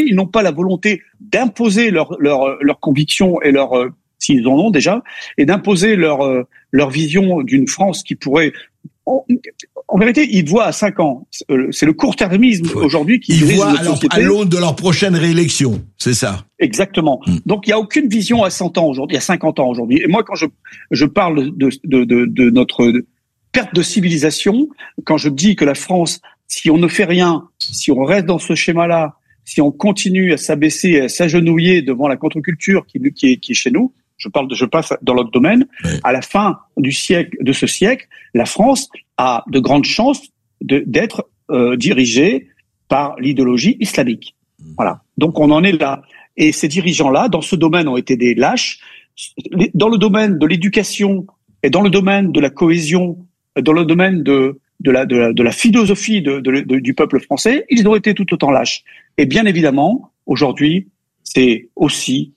ils n'ont pas la volonté d'imposer leurs convictions et s'ils en ont déjà, et d'imposer leur vision d'une France qui pourrait... En vérité, ils voient à 5 ans. C'est le court-termisme aujourd'hui qui dirige notre société. À l'aune de leur prochaine réélection, c'est ça. Exactement. Donc il n'y a aucune vision à 100 ans aujourd'hui, il y a 50 ans aujourd'hui. Et moi, quand je parle de notre perte de civilisation, quand je dis que la France, si on ne fait rien, si on reste dans ce schéma-là, si on continue à s'abaisser, à s'agenouiller devant la contre-culture qui est chez nous, je passe dans l'autre domaine. Oui. À la fin de ce siècle, la France a de grandes chances d'être dirigée par l'idéologie islamique. Voilà. Donc on en est là. Et ces dirigeants-là, dans ce domaine, ont été des lâches. Dans le domaine de l'éducation et dans le domaine de la cohésion, dans le domaine de la philosophie du peuple français, ils ont été tout autant lâches. Et bien évidemment, aujourd'hui, c'est aussi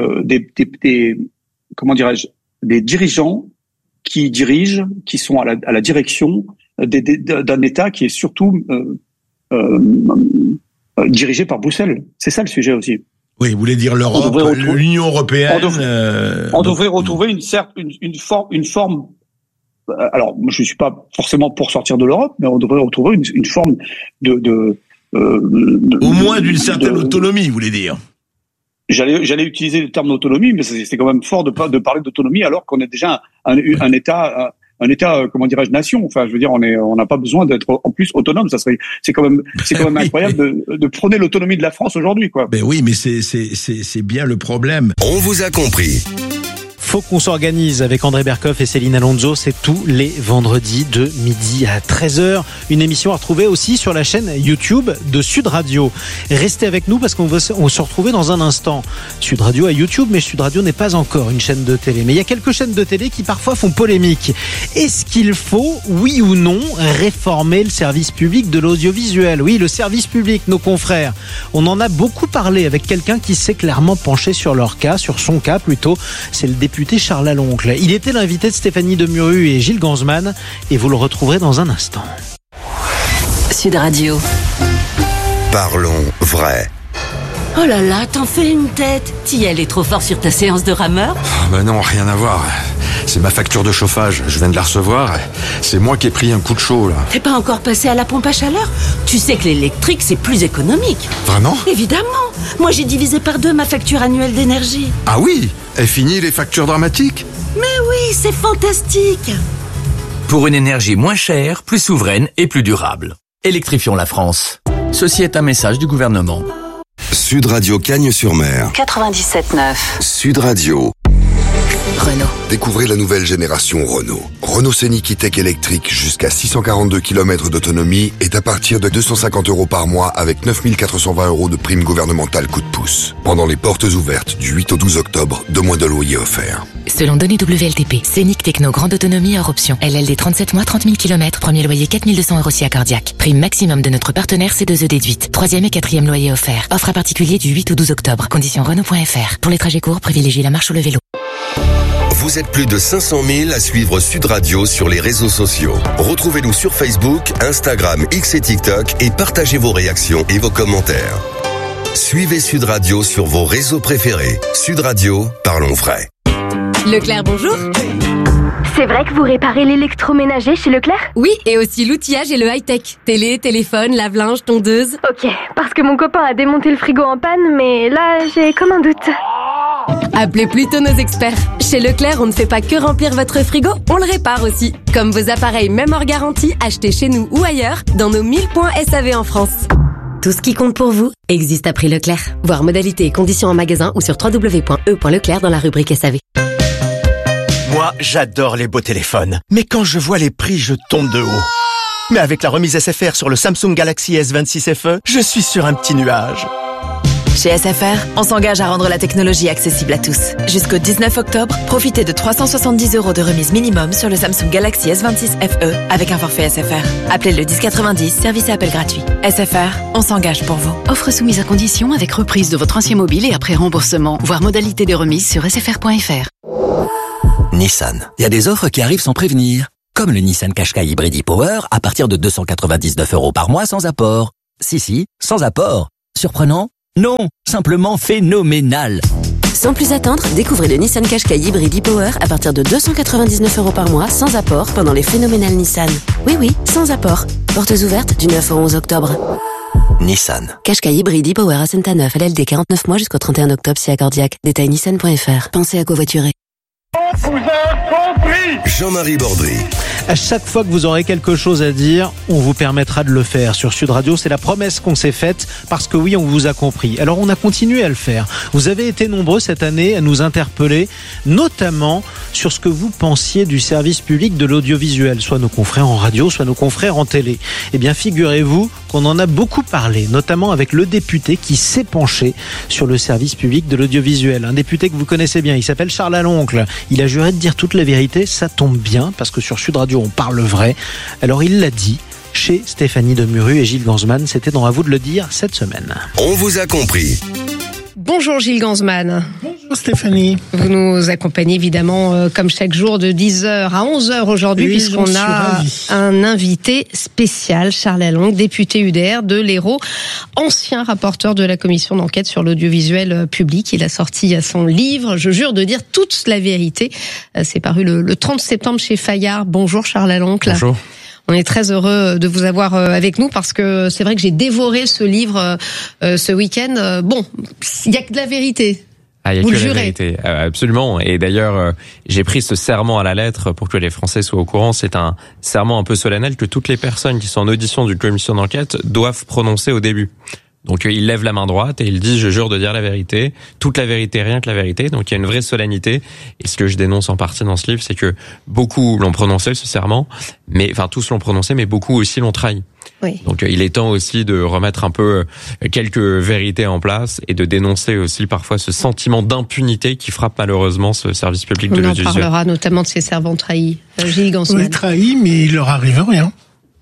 des dirigeants qui sont à la direction d'un État qui est surtout dirigé par Bruxelles. C'est ça le sujet aussi. Oui, vous voulez dire l'Europe, l'Union européenne. On devrait retrouver une forme. Alors, moi, je suis pas forcément pour sortir de l'Europe, mais on devrait retrouver une forme au moins d'une certaine autonomie, vous voulez dire. J'allais utiliser le terme d'autonomie, mais c'est quand même fort de parler d'autonomie alors qu'on est déjà un État, comment dirais-je, nation. Enfin, je veux dire, on n'a pas besoin d'être en plus autonome. C'est quand même incroyable de prôner l'autonomie de la France aujourd'hui, quoi. Ben oui, mais c'est bien le problème. On vous a compris. Faut qu'on s'organise avec André Berkoff et Céline Alonso. C'est tous les vendredis de midi à 13h. Une émission à retrouver aussi sur la chaîne YouTube de Sud Radio. Restez avec nous parce qu'on va se retrouver dans un instant. Sud Radio a YouTube, mais Sud Radio n'est pas encore une chaîne de télé. Mais il y a quelques chaînes de télé qui parfois font polémique. Est-ce qu'il faut, oui ou non, réformer le service public de l'audiovisuel ? Oui, le service public, nos confrères. On en a beaucoup parlé avec quelqu'un qui s'est clairement penché sur son cas plutôt. C'est le député Charles Laloncle. Il était l'invité de Stéphanie Demuru et Gilles Ganzmann et vous le retrouverez dans un instant. Sud Radio. Parlons vrai. Oh là là, t'en fais une tête. T'y trop fort sur ta séance de rameur ? Ben non, rien à voir. C'est ma facture de chauffage. Je viens de la recevoir. C'est moi qui ai pris un coup de chaud, là. T'es pas encore passé à la pompe à chaleur ? Tu sais que l'électrique, c'est plus économique. Vraiment ? Évidemment. Moi, j'ai divisé par 2 ma facture annuelle d'énergie. Ah oui ? Est fini les factures dramatiques ? Mais oui, c'est fantastique. Pour une énergie moins chère, plus souveraine et plus durable. Électrifions la France. Ceci est un message du gouvernement. Sud Radio Cagnes-sur-Mer. 97.9. Sud Radio. Renault. Découvrez la nouvelle génération Renault. Renault Scénic E-Tech électrique jusqu'à 642 km d'autonomie est à partir de 250 € par mois avec 9 420 € de prime gouvernementale coup de pouce. Pendant les portes ouvertes du 8 au 12 octobre, 2 mois de loyer offerts. Selon données WLTP, Scénic Techno grande autonomie hors option. LLD 37 mois, 30 000 km, premier loyer 4 200 € si accordiaque. Prime maximum de notre partenaire C2E déduite. 3e et 4e loyer offert. Offre à particulier du 8 au 12 octobre. Conditions Renault.fr. Pour les trajets courts, privilégiez la marche ou le vélo. Vous êtes plus de 500 000 à suivre Sud Radio sur les réseaux sociaux. Retrouvez-nous sur Facebook, Instagram, X et TikTok et partagez vos réactions et vos commentaires. Suivez Sud Radio sur vos réseaux préférés. Sud Radio, parlons vrai. Leclerc, bonjour. C'est vrai que vous réparez l'électroménager chez Leclerc ? Oui, et aussi l'outillage et le high-tech. Télé, téléphone, lave-linge, tondeuse. Ok, parce que mon copain a démonté le frigo en panne, mais là, j'ai comme un doute. Appelez plutôt nos experts. Chez Leclerc, on ne fait pas que remplir votre frigo, on le répare aussi. Comme vos appareils, même hors garantie, achetés chez nous ou ailleurs, dans nos 1000 points SAV en France. Tout ce qui compte pour vous existe à prix Leclerc. Voir modalités et conditions en magasin ou sur www.e.leclerc dans la rubrique SAV. Moi, j'adore les beaux téléphones. Mais quand je vois les prix, je tombe de haut. Mais avec la remise SFR sur le Samsung Galaxy S26 FE, je suis sur un petit nuage. Chez SFR, on s'engage à rendre la technologie accessible à tous. Jusqu'au 19 octobre, profitez de 370 € de remise minimum sur le Samsung Galaxy S26 FE avec un forfait SFR. Appelez le 1090, service et appel gratuit. SFR, on s'engage pour vous. Offre soumise à condition avec reprise de votre ancien mobile et après remboursement. Voir modalité de remise sur sfr.fr. Nissan. Il y a des offres qui arrivent sans prévenir. Comme le Nissan Qashqai Hybrid e-Power à partir de 299 € par mois sans apport. Si, sans apport. Surprenant ? Non, simplement phénoménal. Sans plus attendre, découvrez le Nissan Qashqai Hybrid e-Power à partir de 299 € par mois, sans apport, pendant les phénoménales Nissan. Oui, sans apport. Portes ouvertes du 9 au 11 octobre. Nissan. Qashqai Hybrid e-Power à Saint-Neuf, LLD 49 mois jusqu'au 31 octobre si accordiaque. Détail nissan.fr. Pensez à covoiturer. Jean-Marie Bordry. À chaque fois que vous aurez quelque chose à dire, on vous permettra de le faire. Sur Sud Radio, c'est la promesse qu'on s'est faite parce que oui, on vous a compris. Alors on a continué à le faire. Vous avez été nombreux cette année à nous interpeller, notamment sur ce que vous pensiez du service public de l'audiovisuel, soit nos confrères en radio, soit nos confrères en télé. Eh bien, figurez-vous qu'on en a beaucoup parlé, notamment avec le député qui s'est penché sur le service public de l'audiovisuel. Un député que vous connaissez bien, il s'appelle Charles Aloncle. Il a juré de dire toute la vérité, ça tombe bien, parce que sur Sud Radio, on parle vrai. Alors il l'a dit chez Stéphanie Demuru et Gilles Gansman. C'était dans À vous de le dire cette semaine. On vous a compris. Bonjour Gilles Gansman. Bonjour Stéphanie. Vous nous accompagnez évidemment comme chaque jour de 10h à 11h aujourd'hui, oui, puisqu'on a un invité spécial, Charles Aloncle, député UDR de l'Hérault, ancien rapporteur de la commission d'enquête sur l'audiovisuel public. Il a sorti son livre, Je jure de dire toute la vérité. C'est paru le 30 septembre chez Fayard. Bonjour Charles Aloncle. Bonjour. On est très heureux de vous avoir avec nous parce que c'est vrai que j'ai dévoré ce livre ce week-end. Bon, il y a que de la vérité. Ah, il y a vous que le la jurez. vérité, absolument. Et d'ailleurs, j'ai pris ce serment à la lettre pour que les Français soient au courant. C'est un serment un peu solennel que toutes les personnes qui sont en audition d'une commission d'enquête doivent prononcer au début. Donc il lève la main droite et il dit « Je jure de dire la vérité, toute la vérité, rien que la vérité ». Donc il y a une vraie solennité. Et ce que je dénonce en partie dans ce livre, c'est que beaucoup l'ont prononcé, ce serment, mais enfin tous l'ont prononcé, mais beaucoup aussi l'ont trahi. Oui. Donc il est temps aussi de remettre un peu quelques vérités en place et de dénoncer aussi parfois ce sentiment d'impunité qui frappe malheureusement ce service public de l'audiovisuel. On en parlera notamment de ces servants trahis. Gilles Gansman. Oui, trahis, mais il leur arrive rien.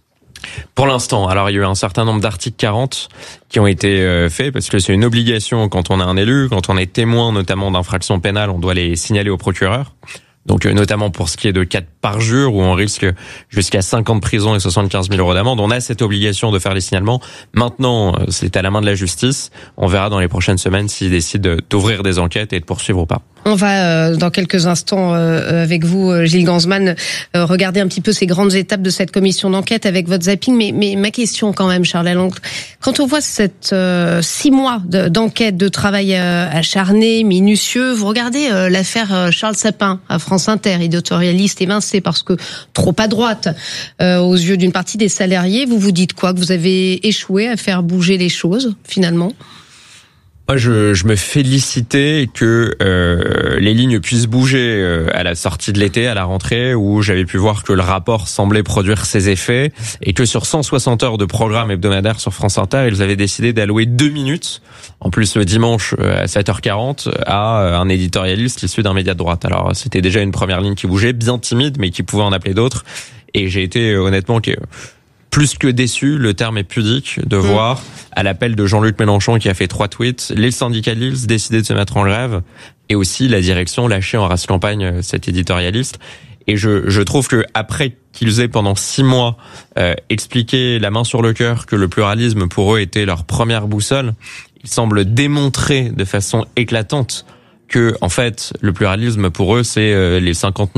Pour l'instant, alors il y a eu un certain nombre d'articles 40 qui ont été faits parce que c'est une obligation quand on est un élu, quand on est témoin notamment d'infractions pénales, on doit les signaler au procureur. Donc notamment pour ce qui est de cas de parjure où on risque jusqu'à 5 ans de prison et 75 000 € d'amende, on a cette obligation de faire les signalements. Maintenant, c'est à la main de la justice. On verra dans les prochaines semaines s'ils décident d'ouvrir des enquêtes et de poursuivre ou pas. On va dans quelques instants avec vous, Gilles Gansman, regarder un petit peu ces grandes étapes de cette commission d'enquête avec votre zapping. Mais ma question quand même, Charles Aloncle, quand on voit cette 6 mois d'enquête, de travail acharné, minutieux, vous regardez l'affaire Charles Sapin à France Inter, éditorialiste évincé parce que trop à droite aux yeux d'une partie des salariés. Vous vous dites quoi? Que vous avez échoué à faire bouger les choses finalement? Moi, je me félicitais que les lignes puissent bouger à la sortie de l'été, à la rentrée, où j'avais pu voir que le rapport semblait produire ses effets et que sur 160 heures de programme hebdomadaire sur France Inter, ils avaient décidé d'allouer 2 minutes, en plus le dimanche à 7h40, à un éditorialiste issu d'un média de droite. Alors, c'était déjà une première ligne qui bougeait, bien timide, mais qui pouvait en appeler d'autres. Et j'ai été honnêtement plus que déçu, le terme est pudique, de voir, à l'appel de Jean-Luc Mélenchon qui a fait 3 tweets, les syndicalistes décider de se mettre en grève, et aussi la direction lâcher en race campagne cet éditorialiste. Et je trouve que après qu'ils aient pendant 6 mois expliqué la main sur le cœur que le pluralisme pour eux était leur première boussole, ils semblent démontrer de façon éclatante que en fait le pluralisme pour eux c'est les 50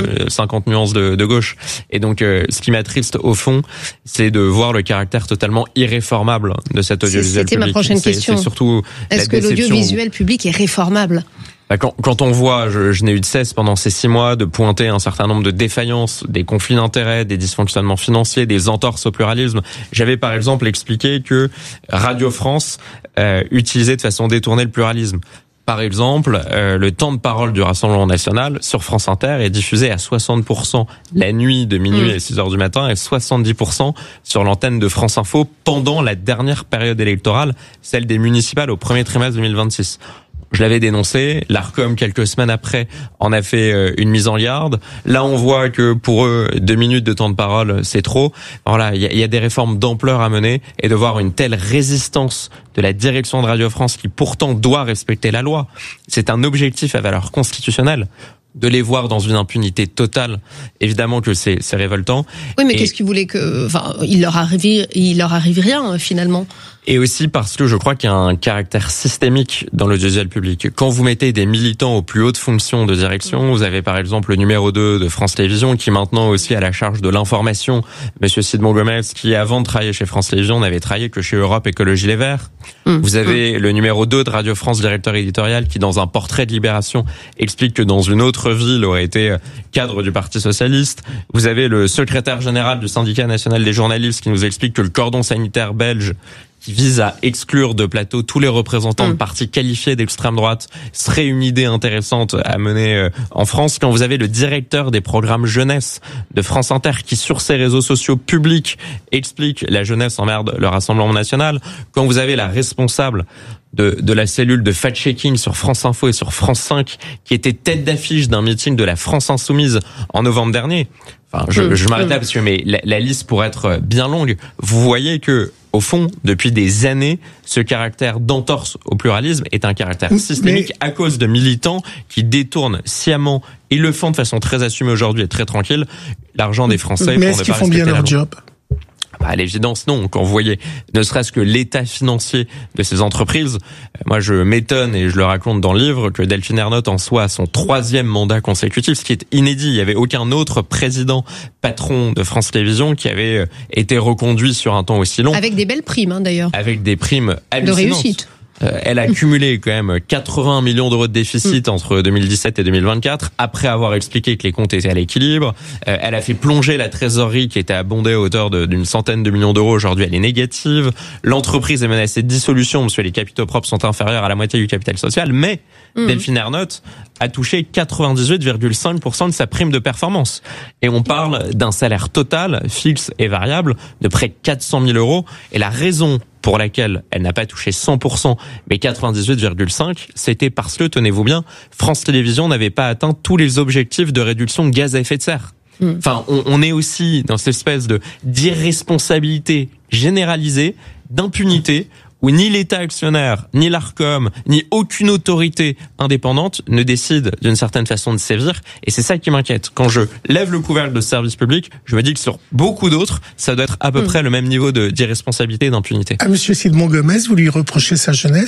nuances de gauche. Et donc ce qui m'attriste au fond, c'est de voir le caractère totalement irréformable de cet audiovisuel public. C'était ma prochaine question. C'est surtout est-ce que l'audiovisuel public est réformable? Quand on voit, je n'ai eu de cesse pendant ces 6 mois de pointer un certain nombre de défaillances, des conflits d'intérêts, des dysfonctionnements financiers, des entorses au pluralisme. J'avais par exemple expliqué que Radio France utilisait de façon détournée le pluralisme. Par exemple, le temps de parole du Rassemblement national sur France Inter est diffusé à 60% la nuit de minuit à 6h du matin et 70% sur l'antenne de France Info pendant la dernière période électorale, celle des municipales au premier trimestre 2026. Je l'avais dénoncé, l'Arcom quelques semaines après en a fait une mise en garde. Là on voit que pour eux 2 minutes de temps de parole c'est trop. Voilà, il y a des réformes d'ampleur à mener et de voir une telle résistance de la direction de Radio France qui pourtant doit respecter la loi. C'est un objectif à valeur constitutionnelle. De les voir dans une impunité totale, évidemment que c'est révoltant. Oui, mais qu'est-ce qu'ils voulaient que, enfin, il leur arrive rien finalement. Et aussi parce que je crois qu'il y a un caractère systémique dans l'audiovisuel public. Quand vous mettez des militants aux plus hautes fonctions de direction, vous avez par exemple le numéro 2 de France Télévisions qui maintenant aussi a la charge de l'information, Monsieur Sidmon Gomez, qui avant de travailler chez France Télévisions n'avait travaillé que chez Europe Écologie Les Verts. Vous avez le numéro 2 de Radio France, directeur éditorial, qui dans un portrait de Libération explique que dans une autre ville aurait été cadre du Parti Socialiste. Vous avez le secrétaire général du syndicat national des journalistes qui nous explique que le cordon sanitaire belge qui vise à exclure de plateau tous les représentants de partis qualifiés d'extrême droite serait une idée intéressante à mener en France. Quand vous avez le directeur des programmes jeunesse de France Inter qui, sur ses réseaux sociaux publics, explique la jeunesse emmerde le Rassemblement national. Quand vous avez la responsable de la cellule de fact-checking sur France Info et sur France 5 qui était tête d'affiche d'un meeting de la France Insoumise en novembre dernier. Enfin, je m'arrête là parce que mais la liste pourrait être bien longue. Vous voyez que au fond, depuis des années, ce caractère d'entorse au pluralisme est un caractère systémique à cause de militants qui détournent sciemment, ils le font de façon très assumée aujourd'hui et très tranquille, l'argent des Français. Mais est-ce qu'ils font bien leur job ? À l'évidence, non. Quand vous voyez ne serait-ce que l'état financier de ces entreprises, moi je m'étonne et je le raconte dans le livre que Delphine Ernotte en soit à son 3e mandat consécutif, ce qui est inédit. Il y avait aucun autre président patron de France Télévisions qui avait été reconduit sur un temps aussi long. Avec des belles primes, d'ailleurs. Avec des primes hallucinantes. De réussite. Elle a cumulé quand même 80 millions d'euros de déficit entre 2017 et 2024, après avoir expliqué que les comptes étaient à l'équilibre. Elle a fait plonger la trésorerie qui était abondée à hauteur d'une centaine de millions d'euros. Aujourd'hui, elle est négative. L'entreprise est menacée de dissolution parce que les capitaux propres sont inférieurs à la moitié du capital social. Mais Delphine Ernotte a touché 98,5% de sa prime de performance. Et on parle d'un salaire total, fixe et variable, de près de 400 000 euros. Et la raison pour laquelle elle n'a pas touché 100%, mais 98,5%, c'était parce que, tenez-vous bien, France Télévisions n'avait pas atteint tous les objectifs de réduction de gaz à effet de serre. Enfin, on est aussi dans cette espèce d'irresponsabilité généralisée, d'impunité, où ni l'État actionnaire, ni l'Arcom, ni aucune autorité indépendante ne décide d'une certaine façon de sévir. Et c'est ça qui m'inquiète. Quand je lève le couvercle de service public, je me dis que sur beaucoup d'autres, ça doit être à peu près le même niveau d'irresponsabilité et d'impunité. À Monsieur Sidmon Gomez, vous lui reprochez sa jeunesse ?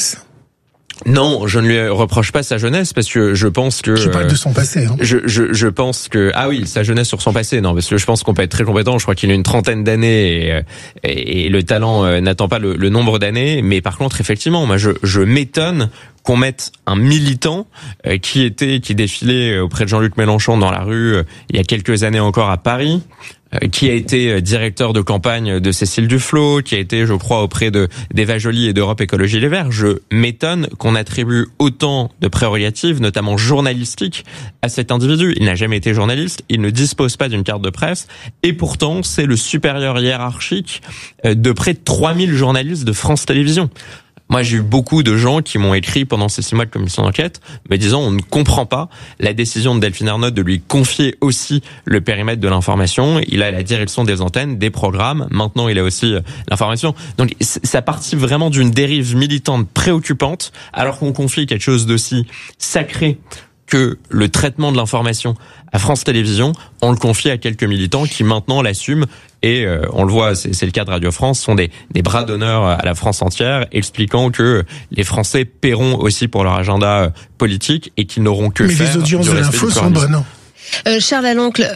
Non, je ne lui reproche pas sa jeunesse parce que je pense que... Je parle de son passé. Hein. Je pense que... Ah oui, sa jeunesse sur son passé. Non, parce que je pense qu'on peut être très compétent. Je crois qu'il a une trentaine d'années et le talent n'attend pas le nombre d'années. Mais par contre, effectivement, moi, je m'étonne qu'on mette un militant qui défilait auprès de Jean-Luc Mélenchon dans la rue il y a quelques années encore à Paris, qui a été directeur de campagne de Cécile Duflot, qui a été, je crois, auprès d'Eva Joly et d'Europe Écologie Les Verts. Je m'étonne qu'on attribue autant de prérogatives, notamment journalistiques, à cet individu. Il n'a jamais été journaliste, il ne dispose pas d'une carte de presse, et pourtant, c'est le supérieur hiérarchique de près de 3000 journalistes de France Télévisions. Moi, j'ai eu beaucoup de gens qui m'ont écrit pendant ces 6 mois de commission d'enquête, me disant on ne comprend pas la décision de Delphine Ernotte de lui confier aussi le périmètre de l'information. Il a la direction des antennes, des programmes. Maintenant, il a aussi l'information. Donc, ça participe vraiment d'une dérive militante préoccupante, alors qu'on confie quelque chose d'aussi sacré que le traitement de l'information à France Télévisions, on le confie à quelques militants qui maintenant l'assument et on le voit, c'est le cas de Radio France, sont des bras d'honneur à la France entière, expliquant que les Français paieront aussi pour leur agenda politique et qu'ils n'auront que faire. Mais les audiences de l'info sont bonnes. Charles Laloncle,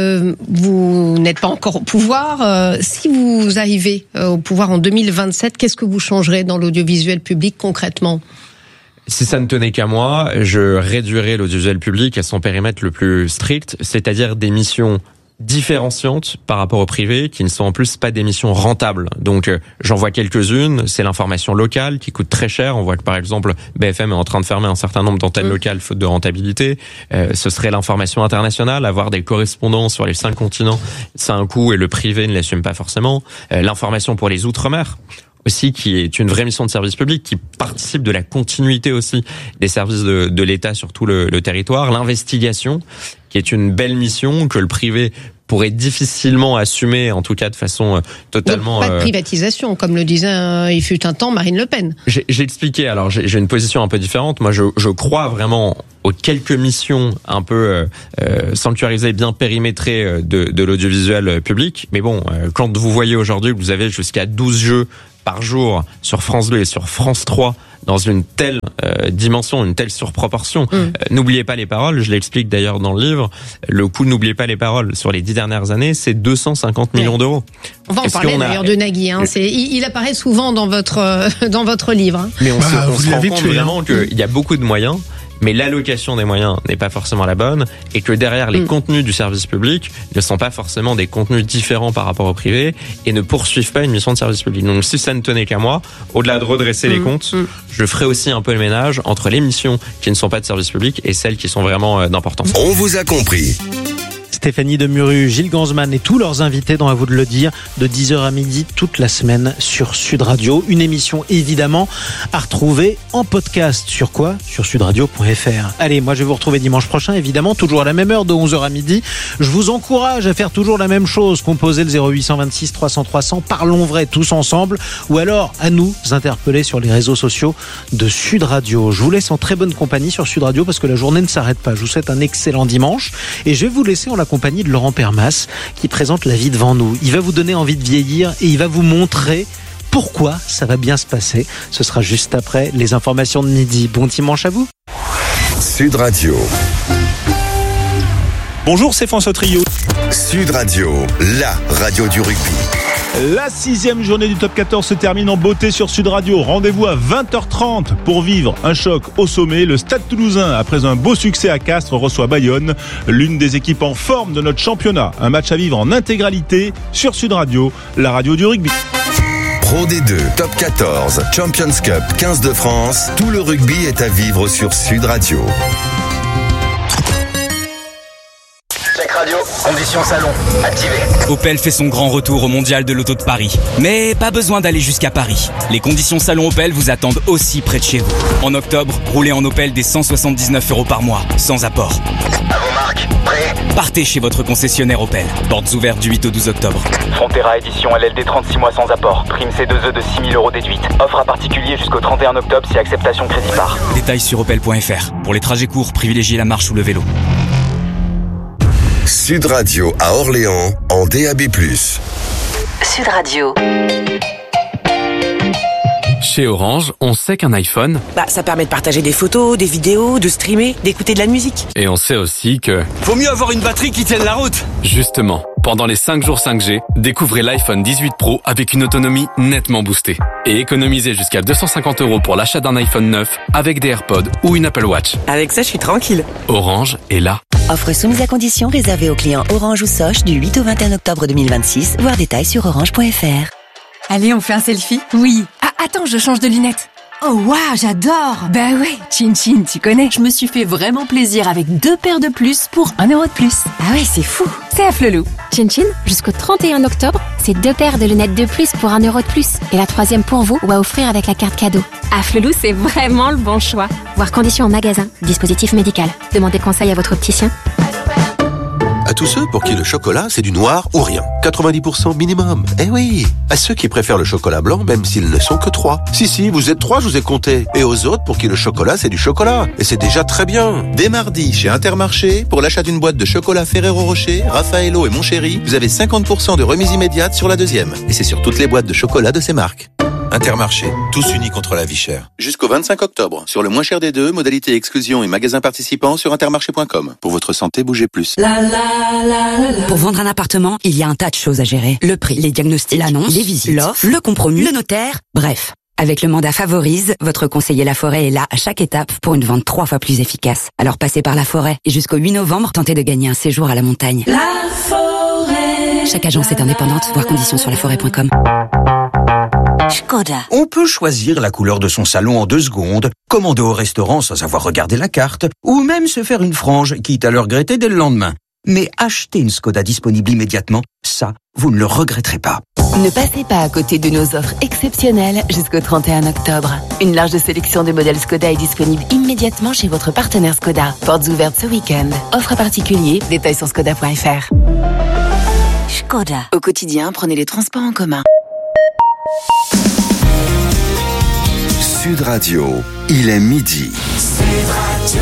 vous n'êtes pas encore au pouvoir. Si vous arrivez au pouvoir en 2027, qu'est-ce que vous changerez dans l'audiovisuel public concrètement ? Si ça ne tenait qu'à moi, je réduirais l'audiovisuel public à son périmètre le plus strict, c'est-à-dire des missions différenciantes par rapport au privé, qui ne sont en plus pas des missions rentables. Donc j'en vois quelques-unes, c'est l'information locale qui coûte très cher. On voit que par exemple BFM est en train de fermer un certain nombre d'antennes locales faute de rentabilité. Ce serait l'information internationale, avoir des correspondants sur les 5 continents, ça a un coût et le privé ne l'assume pas forcément. L'information pour les Outre-mer aussi, qui est une vraie mission de service public, qui participe de la continuité aussi des services de l'État sur tout le territoire. L'investigation, qui est une belle mission que le privé pourrait difficilement assumer, en tout cas de façon totalement... Donc, pas de privatisation, comme le disait il fut un temps Marine Le Pen. J'ai expliqué, alors j'ai une position un peu différente. Moi, je crois vraiment aux quelques missions un peu sanctuarisées, bien périmétrées de l'audiovisuel public. Mais bon, quand vous voyez aujourd'hui que vous avez jusqu'à 12 jeux par jour sur France 2 et sur France 3 dans une telle dimension, une telle surproportion. N'oubliez pas les paroles, je l'explique d'ailleurs dans le livre, le coût N'oubliez pas les paroles sur les 10 dernières années, c'est 250 millions d'euros. On va en parler d'ailleurs de Nagui, hein. Il apparaît souvent dans votre livre. Hein. Mais on se rend compte vraiment qu'il y a beaucoup de moyens, mais l'allocation des moyens n'est pas forcément la bonne, et que derrière les contenus du service public ne sont pas forcément des contenus différents par rapport au privé et ne poursuivent pas une mission de service public. Donc si ça ne tenait qu'à moi, au-delà de redresser les comptes, je ferai aussi un peu le ménage entre les missions qui ne sont pas de service public et celles qui sont vraiment d'importance. On vous a compris. Stéphanie Demuru, Gilles Ganzmann et tous leurs invités dans À vous de le dire, de 10h à midi toute la semaine sur Sud Radio. Une émission évidemment à retrouver en podcast. Sur quoi ? Sur sudradio.fr. Allez, moi je vais vous retrouver dimanche prochain, évidemment, toujours à la même heure de 11h à midi. Je vous encourage à faire toujours la même chose. Composez le 0826 300 300, parlons vrai tous ensemble, ou alors à nous interpeller sur les réseaux sociaux de Sud Radio. Je vous laisse en très bonne compagnie sur Sud Radio parce que la journée ne s'arrête pas. Je vous souhaite un excellent dimanche et je vais vous laisser en la compagnie de Laurent Permas qui présente La vie devant nous. Il va vous donner envie de vieillir et il va vous montrer pourquoi ça va bien se passer. Ce sera juste après les informations de midi. Bon dimanche à vous. Sud Radio. Bonjour, c'est François Trio. Sud Radio, la radio du rugby. La 6e journée du top 14 se termine en beauté sur Sud Radio. Rendez-vous à 20h30 pour vivre un choc au sommet. Le Stade Toulousain, après un beau succès à Castres, reçoit Bayonne, l'une des équipes en forme de notre championnat. Un match à vivre en intégralité sur Sud Radio, la radio du rugby. Pro D2, top 14, Champions Cup, 15 de France. Tout le rugby est à vivre sur Sud Radio. Radio, conditions salon, activées. Opel fait son grand retour au Mondial de l'Auto de Paris. Mais pas besoin d'aller jusqu'à Paris. Les conditions salon Opel vous attendent aussi près de chez vous. En octobre, roulez en Opel dès 179 € par mois, sans apport. À vos marques, prêts ? Partez chez votre concessionnaire Opel. Portes ouvertes du 8 au 12 octobre. Frontera édition LLD 36 mois sans apport. Prime C2E de 6 000 € déduite. Offre à particulier jusqu'au 31 octobre si acceptation crédit par. Détails sur opel.fr. Pour les trajets courts, privilégiez la marche ou le vélo. Sud Radio à Orléans en DAB+. Sud Radio. Chez Orange, on sait qu'un iPhone... ça permet de partager des photos, des vidéos, de streamer, d'écouter de la musique. Et on sait aussi que... Vaut mieux avoir une batterie qui tienne la route. Justement, pendant les 5 jours 5G, découvrez l'iPhone 18 Pro avec une autonomie nettement boostée. Et économisez jusqu'à 250 € pour l'achat d'un iPhone 9 avec des AirPods ou une Apple Watch. Avec ça, je suis tranquille. Orange est là. Offre soumise à condition réservée aux clients Orange ou Soch du 8 au 21 octobre 2026. Voir détails sur orange.fr. Allez, on fait un selfie ? Oui. Ah, attends, je change de lunettes. Oh waouh, j'adore. Bah ouais, Chin Chin, tu connais. Je me suis fait vraiment plaisir avec 2 paires de plus pour 1 € de plus. Ah ouais, c'est fou. C'est à Flelou. Chin Chin, jusqu'au 31 octobre, c'est 2 paires de lunettes de plus pour 1 € de plus. Et la 3e pour vous ou à offrir avec la carte cadeau. À Flelou, c'est vraiment le bon choix. Voir conditions en magasin. Dispositif médical. Demandez conseil à votre opticien. À tous ceux pour qui le chocolat, c'est du noir ou rien. 90% minimum. Eh oui. À ceux qui préfèrent le chocolat blanc, même s'ils ne sont que 3. Si, vous êtes 3, je vous ai compté. Et aux autres pour qui le chocolat, c'est du chocolat. Et c'est déjà très bien. Dès mardi, chez Intermarché, pour l'achat d'une boîte de chocolat Ferrero Rocher, Raffaello et Mon Chéri, vous avez 50% de remise immédiate sur la deuxième. Et c'est sur toutes les boîtes de chocolat de ces marques. Intermarché, tous unis contre la vie chère. Jusqu'au 25 octobre, sur le moins cher des deux, modalité exclusion et magasins participants sur intermarché.com. Pour votre santé, bougez plus. Pour vendre un appartement, il y a un tas de choses à gérer. Le prix, les diagnostics, l'annonce, les visites, l'offre, le compromis, le notaire, bref. Avec le mandat Favorise, votre conseiller Laforêt est là à chaque étape pour une vente 3 fois plus efficace. Alors passez par Laforêt et jusqu'au 8 novembre, tentez de gagner un séjour à la montagne. Laforêt. Chaque agence est indépendante, voir conditions sur laforêt.com. Škoda. On peut choisir la couleur de son salon en 2 secondes, commander au restaurant sans avoir regardé la carte, ou même se faire une frange, quitte à le regretter dès le lendemain. Mais acheter une Škoda disponible immédiatement, ça, vous ne le regretterez pas. Ne passez pas à côté de nos offres exceptionnelles jusqu'au 31 octobre. Une large sélection de modèles Škoda est disponible immédiatement chez votre partenaire Škoda. Portes ouvertes ce week-end. Offre particulier, détails sur škoda.fr. Škoda. Au quotidien, prenez les transports en commun. Sud Radio, il est midi. Sud Radio.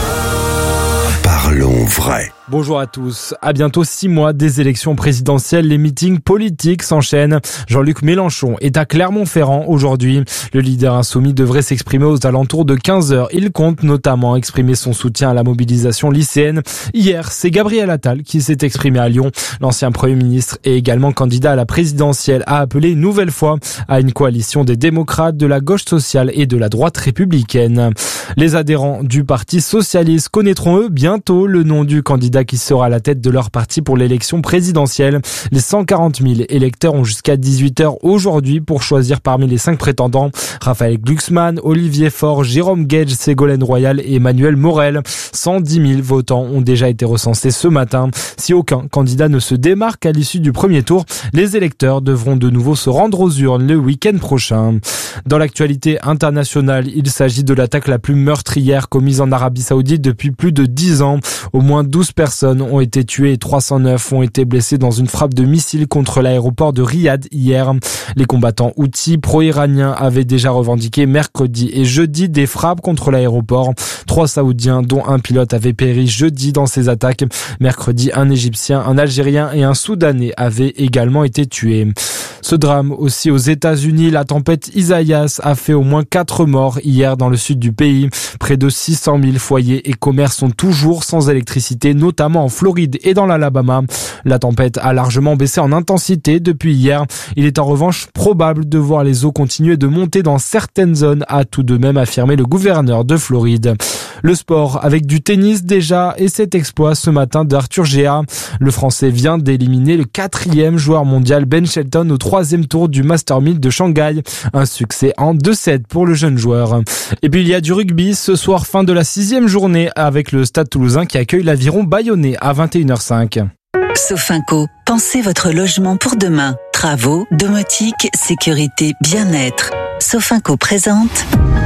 Parlons vrai. Bonjour à tous. À bientôt 6 mois des élections présidentielles, les meetings politiques s'enchaînent. Jean-Luc Mélenchon est à Clermont-Ferrand aujourd'hui. Le leader insoumis devrait s'exprimer aux alentours de 15h. Il compte notamment exprimer son soutien à la mobilisation lycéenne. Hier, c'est Gabriel Attal qui s'est exprimé à Lyon. L'ancien Premier ministre et également candidat à la présidentielle a appelé une nouvelle fois à une coalition des démocrates, de la gauche sociale et de la droite républicaine. Les adhérents du Parti socialiste connaîtront eux bientôt le nom du candidat qui sera à la tête de leur parti pour l'élection présidentielle. Les 140 000 électeurs ont jusqu'à 18h aujourd'hui pour choisir parmi les 5 prétendants. Raphaël Glucksmann, Olivier Faure, Jérôme Gage, Ségolène Royal et Emmanuel Morel. 110 000 votants ont déjà été recensés ce matin. Si aucun candidat ne se démarque à l'issue du premier tour, les électeurs devront de nouveau se rendre aux urnes le week-end prochain. Dans l'actualité internationale, il s'agit de l'attaque la plus meurtrière commise en Arabie Saoudite depuis plus de 10 ans. Au moins 12 personnes ont été tuées et 309 ont été blessées dans une frappe de missile contre l'aéroport de Riyad hier. Les combattants houthis pro-iraniens avaient déjà revendiqué mercredi et jeudi des frappes contre l'aéroport. 3 Saoudiens, dont un pilote, avaient péri jeudi dans ces attaques. Mercredi, un Égyptien, un Algérien et un Soudanais avaient également été tués. Ce drame aussi aux États-Unis, la tempête Isaias a fait au moins 4 morts hier dans le sud du pays. Près de 600 000 foyers et commerces sont toujours sans électricité, notamment en Floride et dans l'Alabama. La tempête a largement baissé en intensité depuis hier. Il est en revanche probable de voir les eaux continuer de monter dans certaines zones, a tout de même affirmé le gouverneur de Floride. Le sport avec du tennis déjà et cet exploit ce matin d'Arthur Géa. Le Français vient d'éliminer le 4e joueur mondial Ben Shelton au 3e tour du Master 1000 de Shanghai. Un succès en 2-7 pour le jeune joueur. Et puis il y a du rugby ce soir, fin de la 6e journée avec le Stade Toulousain qui accueille l'Aviron Bayonnais à 21h05. Sofinco, pensez votre logement pour demain. Travaux, domotique, sécurité, bien-être. Sofinco présente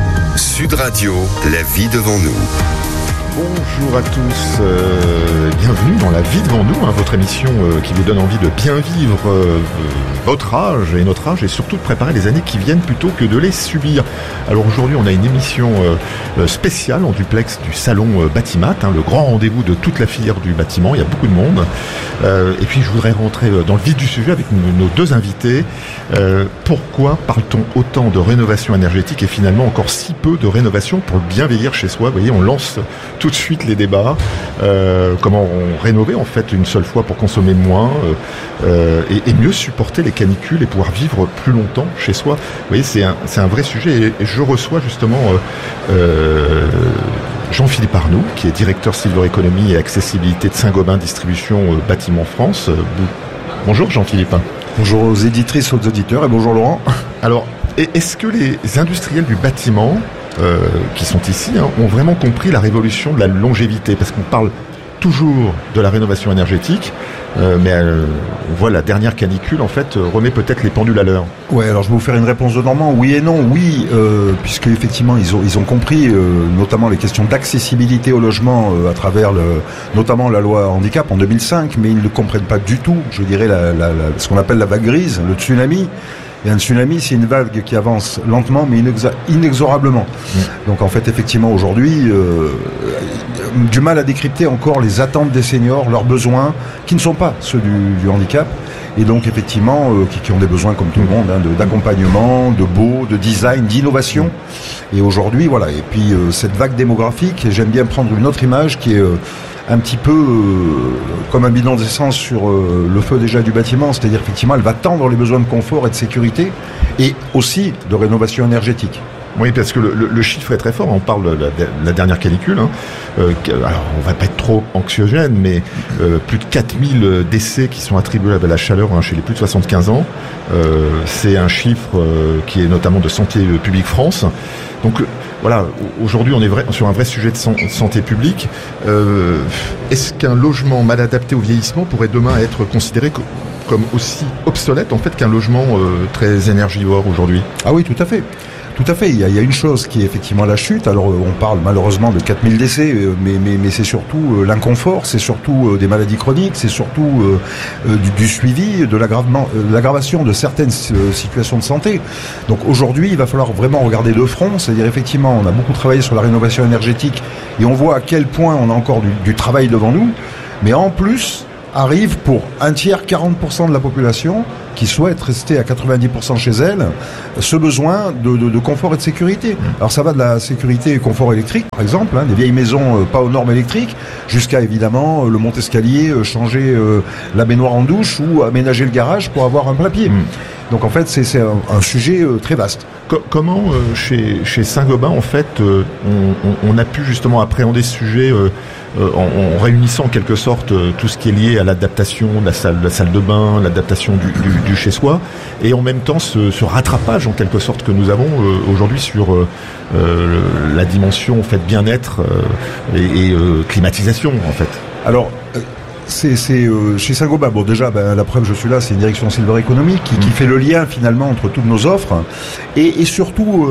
Sud Radio, la vie devant nous. Bonjour à tous, bienvenue dans La vie devant nous, votre émission qui vous donne envie de bien vivre votre âge et notre âge et surtout de préparer les années qui viennent plutôt que de les subir. Alors aujourd'hui on a une émission spéciale en duplex du salon Batimat, le grand rendez-vous de toute la filière du bâtiment, il y a beaucoup de monde. Et puis je voudrais rentrer dans le vif du sujet avec nos 2 invités. Pourquoi parle-t-on autant de rénovation énergétique et finalement encore si peu de rénovation pour bien vieillir chez soi? Vous voyez, on lance tout de suite les débats. Comment rénover en fait une seule fois pour consommer moins et mieux supporter les canicules et pouvoir vivre plus longtemps chez soi. Vous voyez, c'est un vrai sujet et je reçois justement Jean-Philippe Arnoux, qui est directeur Silver Economy et accessibilité de Saint-Gobain Distribution Bâtiment France. Bonjour Jean-Philippe. Bonjour aux éditrices, aux auditeurs et bonjour Laurent. Alors, est-ce que les industriels du bâtiment qui sont ici ont vraiment compris la révolution de la longévité? Parce qu'on parle toujours de la rénovation énergétique, mais on voit la dernière canicule en fait remet peut-être les pendules à l'heure. Ouais, alors je vais vous faire une réponse de Normand. Oui et non. Oui, puisque effectivement ils ont compris notamment les questions d'accessibilité au logement à travers notamment la loi handicap en 2005, mais ils ne comprennent pas du tout, je dirais ce qu'on appelle la vague grise, le tsunami. Et un tsunami, c'est une vague qui avance lentement mais inexorablement. Donc en fait, effectivement, aujourd'hui, du mal à décrypter encore les attentes des seniors, leurs besoins, qui ne sont pas ceux du handicap. Et donc effectivement, qui ont des besoins comme tout le monde, d'accompagnement, de beau, de design, d'innovation. Et aujourd'hui, voilà. Et puis cette vague démographique, j'aime bien prendre une autre image qui est un petit peu comme un bidon d'essence sur le feu déjà du bâtiment, c'est-à-dire effectivement elle va tendre les besoins de confort et de sécurité et aussi de rénovation énergétique. Oui, parce que le chiffre est très fort. On parle de la dernière canicule. Alors, on va pas être trop anxiogène, mais plus de 4000 décès qui sont attribuables à la chaleur chez les plus de 75 ans. C'est un chiffre qui est notamment de Santé publique France. Donc voilà, aujourd'hui on est sur un vrai sujet de santé publique. Est-ce qu'un logement mal adapté au vieillissement pourrait demain être considéré comme aussi obsolète en fait qu'un logement très énergivore aujourd'hui? Ah oui, tout à fait. Tout à fait. Il y a une chose qui est effectivement la chute. Alors, on parle malheureusement de 4000 décès, mais c'est surtout l'inconfort, c'est surtout des maladies chroniques, c'est surtout du suivi, de l'aggravation de certaines situations de santé. Donc aujourd'hui, il va falloir vraiment regarder de front. C'est-à-dire, effectivement, on a beaucoup travaillé sur la rénovation énergétique et on voit à quel point on a encore du travail devant nous. Mais en plus, arrive pour un tiers, 40% de la population qui souhaite rester à 90% chez elle, ce besoin de confort et de sécurité. Alors ça va de la sécurité et confort électrique, par exemple, des vieilles maisons pas aux normes électriques, jusqu'à évidemment le monte-escalier, changer la baignoire en douche ou aménager le garage pour avoir un plein-pied. Donc en fait, c'est un sujet très vaste. Comment chez Saint-Gobain, en fait, on a pu justement appréhender ce sujet en réunissant en quelque sorte tout ce qui est lié à l'adaptation de la salle de bain, l'adaptation du chez-soi, et en même temps ce rattrapage en quelque sorte que nous avons aujourd'hui sur la dimension en fait bien-être et climatisation en fait. Alors c'est chez Saint-Gobain. Bon, déjà, la preuve, je suis là, c'est une direction Silver Economy qui fait le lien finalement entre toutes nos offres et surtout,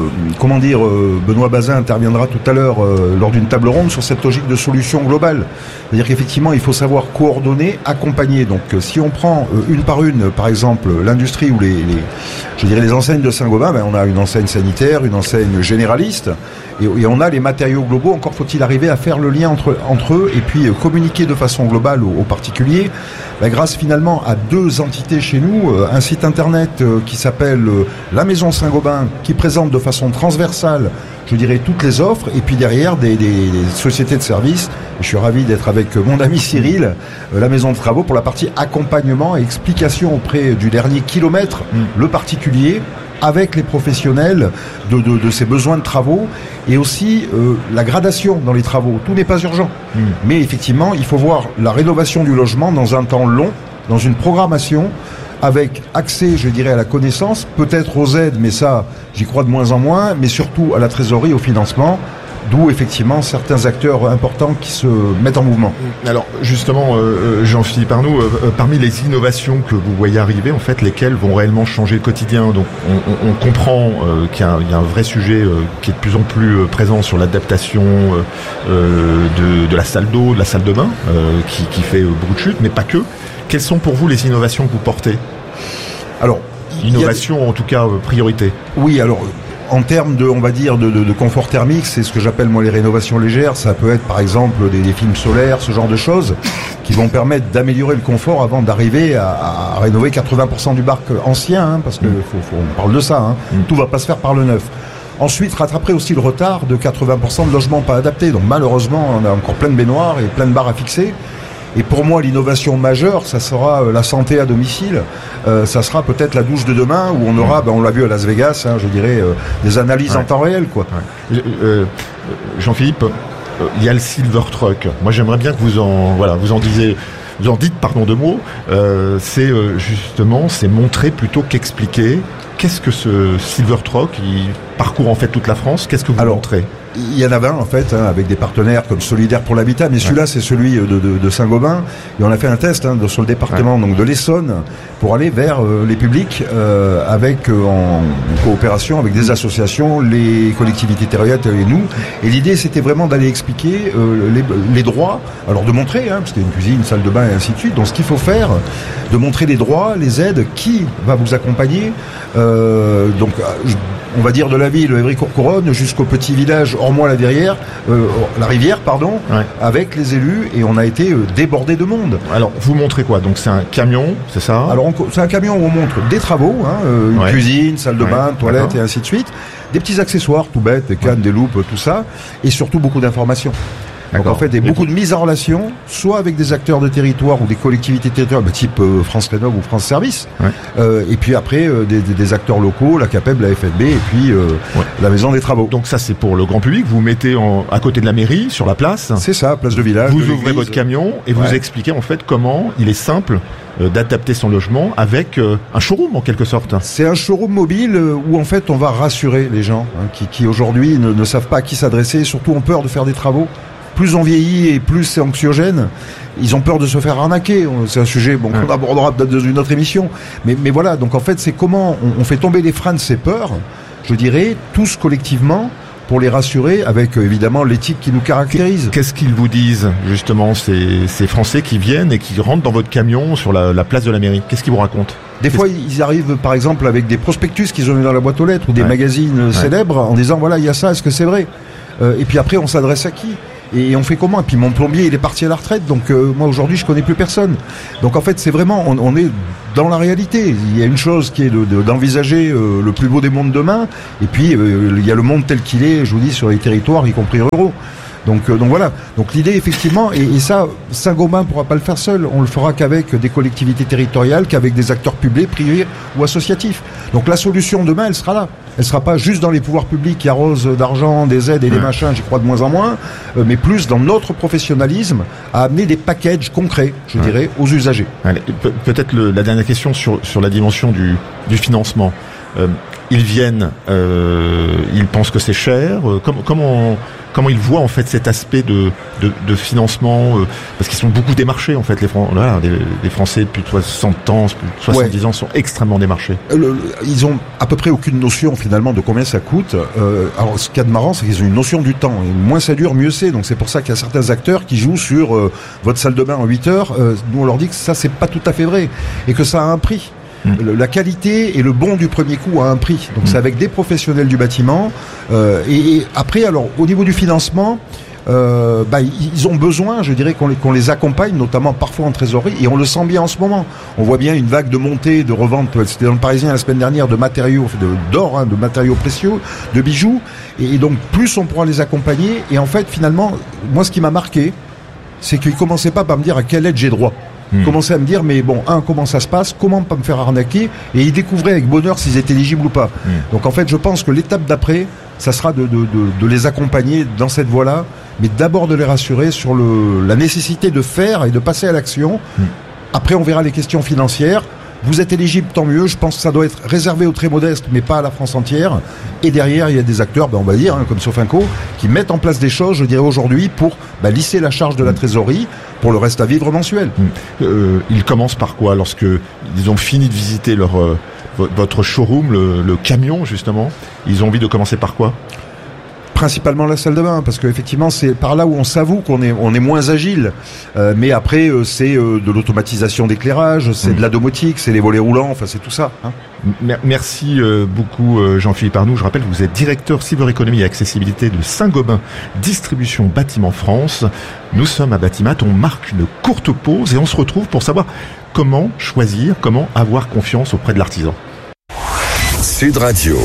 Benoît Bazin interviendra tout à l'heure lors d'une table ronde sur cette logique de solution globale. C'est-à-dire qu'effectivement, il faut savoir coordonner, accompagner. Donc, si on prend une par une, par exemple, l'industrie ou les enseignes de Saint-Gobain, on a une enseigne sanitaire, une enseigne généraliste. Et on a les matériaux globaux. Encore faut-il arriver à faire le lien entre eux et puis communiquer de façon globale aux particuliers. Grâce finalement à deux entités chez nous, un site internet qui s'appelle La Maison Saint-Gobain, qui présente de façon transversale, je dirais, toutes les offres, et puis derrière des sociétés de services. Je suis ravi d'être avec mon ami Cyril, La Maison de Travaux, pour la partie accompagnement et explication auprès du dernier kilomètre, le particulier, avec les professionnels de ces besoins de travaux et aussi la gradation dans les travaux. Tout n'est pas urgent. Mais effectivement, il faut voir la rénovation du logement dans un temps long, dans une programmation, avec accès, je dirais, à la connaissance, peut-être aux aides, mais ça, j'y crois de moins en moins, mais surtout à la trésorerie, au financement. D'où effectivement certains acteurs importants qui se mettent en mouvement. Alors justement, Jean-Philippe Arnoux, parmi les innovations que vous voyez arriver, en fait, lesquelles vont réellement changer le quotidien. Donc on comprend qu'il y a un vrai sujet qui est de plus en plus présent sur l'adaptation de la salle d'eau, de la salle de bain, qui fait beaucoup de chutes, mais pas que. Quelles sont pour vous les innovations que vous portez ? Alors, innovation en tout cas priorité. Oui, alors. En termes de confort thermique, c'est ce que j'appelle moi les rénovations légères. Ça peut être par exemple des films solaires, ce genre de choses, qui vont permettre d'améliorer le confort avant d'arriver à rénover 80% du parc ancien, parce que on parle de ça. Tout va pas se faire par le neuf. Ensuite, rattraper aussi le retard de 80% de logements pas adaptés. Donc malheureusement, on a encore plein de baignoires et plein de bars à fixer. Et pour moi, l'innovation majeure, ça sera la santé à domicile. Ça sera peut-être la douche de demain où on aura, on l'a vu à Las Vegas, je dirais, des analyses en temps réel, quoi. Jean-Philippe, il y a le Silver Truck. Moi, j'aimerais bien que vous en dites deux mots. C'est justement, c'est montrer plutôt qu'expliquer. Qu'est-ce que ce Silver Truck, il parcourt en fait toute la France. Qu'est-ce que vous montrez ? Il y en avait un en fait, avec des partenaires comme Solidaire pour l'Habitat, mais celui-là c'est celui de Saint-Gobain, et on a fait un test sur le département donc de l'Essonne pour aller vers les publics avec en coopération avec des associations, les collectivités territoriales et nous. Et l'idée c'était vraiment d'aller expliquer les droits, alors de montrer, parce qu'il y a une cuisine, une salle de bain et ainsi de suite. Donc ce qu'il faut faire, de montrer les droits, les aides, qui va vous accompagner. Donc on va dire de la ville Évry-Courcouronnes jusqu'au petit village la rivière, avec les élus, et on a été débordé de monde. Alors, vous montrez quoi ? Donc c'est un camion, c'est ça ? Alors c'est un camion où on montre des travaux, une cuisine, salle de bain, toilette et ainsi de suite, des petits accessoires tout bêtes, des cannes, des loupes, tout ça, et surtout beaucoup d'informations. Donc en fait, beaucoup de mise en relation, soit avec des acteurs de territoire ou des collectivités territoriales, type France Rénov ou France Service, et puis après des acteurs locaux, la CAPEB, la FNB, et puis la Maison des Travaux. Donc ça c'est pour le grand public, vous mettez à côté de la mairie, sur la place. C'est ça, place de village. Vous ouvrez votre camion et vous expliquez en fait comment il est simple d'adapter son logement avec un showroom en quelque sorte. C'est un showroom mobile où en fait on va rassurer les gens qui aujourd'hui ne savent pas à qui s'adresser, surtout ont peur de faire des travaux. Plus on vieillit et plus c'est anxiogène, ils ont peur de se faire arnaquer. C'est un sujet qu'on abordera peut-être dans une autre émission. Mais voilà, donc en fait c'est comment on fait tomber les freins de ces peurs. je dirais, tous collectivement, pour les rassurer, avec évidemment l'éthique qui nous caractérise. Qu'est-ce qu'ils vous disent, justement, ces Français qui viennent et qui rentrent dans votre camion sur la place de la mairie? Qu'est-ce qu'ils vous racontent? Des fois, ils arrivent, par exemple, avec des prospectus qu'ils ont mis dans la boîte aux lettres ou des magazines célèbres en disant, voilà, il y a ça, est-ce que c'est vrai? Et puis après, on s'adresse à qui? Et on fait comment? Et puis mon plombier, il est parti à la retraite, donc moi aujourd'hui je connais plus personne. Donc en fait c'est vraiment, on est dans la réalité. Il y a une chose qui est d'envisager le plus beau des mondes demain, et puis il y a le monde tel qu'il est, je vous dis, sur les territoires, y compris ruraux. Donc voilà. Donc l'idée effectivement, et ça, Saint-Gobain pourra pas le faire seul. On le fera qu'avec des collectivités territoriales, qu'avec des acteurs publics, privés ou associatifs. Donc la solution demain, elle sera là. Elle sera pas juste dans les pouvoirs publics qui arrosent d'argent, des aides et des machins, j'y crois de moins en moins, mais plus dans notre professionnalisme à amener des packages concrets, je dirais, aux usagers. Allez, peut-être la dernière question sur la dimension du financement. Ils viennent, ils pensent que c'est cher. Comment ils voient en fait cet aspect de financement, parce qu'ils sont beaucoup démarchés en fait. Les Français de plus de 60 ans, plus de 70 ans sont extrêmement démarchés. Ils ont à peu près aucune notion finalement de combien ça coûte. Alors ce qu'il y a de marrant, c'est qu'ils ont une notion du temps. Et moins ça dure, mieux c'est. Donc c'est pour ça qu'il y a certains acteurs qui jouent sur votre salle de bain en 8 heures. Nous on leur dit que ça c'est pas tout à fait vrai et que ça a un prix. La qualité et le bon du premier coup a un prix. Donc c'est avec des professionnels du bâtiment. Et après, alors au niveau du financement, ils ont besoin, je dirais, qu'on les accompagne, notamment parfois en trésorerie, et on le sent bien en ce moment. On voit bien une vague de montée, de revente, c'était dans le Parisien la semaine dernière, de matériaux, d'or, de matériaux précieux, de bijoux. Et donc plus on pourra les accompagner. Et en fait, finalement, moi ce qui m'a marqué, c'est qu'ils commençaient pas par me dire à quelle aide j'ai droit. Commencer à me dire, mais bon, comment ça se passe, comment pas me faire arnaquer, et ils découvraient avec bonheur s'ils étaient éligibles ou pas. Donc en fait, je pense que l'étape d'après, ça sera de les accompagner dans cette voie-là, mais d'abord de les rassurer sur la nécessité de faire et de passer à l'action. Après, on verra les questions financières. Vous êtes éligible, tant mieux. Je pense que ça doit être réservé aux très modestes, mais pas à la France entière. Et derrière, il y a des acteurs, on va dire, comme Sofinco, qui mettent en place des choses, je dirais aujourd'hui, pour lisser la charge de la trésorerie pour le reste à vivre mensuel. Ils commencent par quoi lorsque ils ont fini de visiter votre showroom, le camion justement? Ils ont envie de commencer par quoi? Principalement la salle de bain, parce qu'effectivement c'est par là où on s'avoue qu'on est moins agile. Mais après c'est de l'automatisation d'éclairage, c'est de la domotique, c'est les volets roulants, enfin c'est tout ça. Merci beaucoup Jean-Philippe Arnoux. Je rappelle que vous êtes directeur cyberéconomie et accessibilité de Saint-Gobain Distribution Bâtiment France. Nous sommes à Batimat, on marque une courte pause et on se retrouve pour savoir comment choisir, comment avoir confiance auprès de l'artisan. Sud Radio.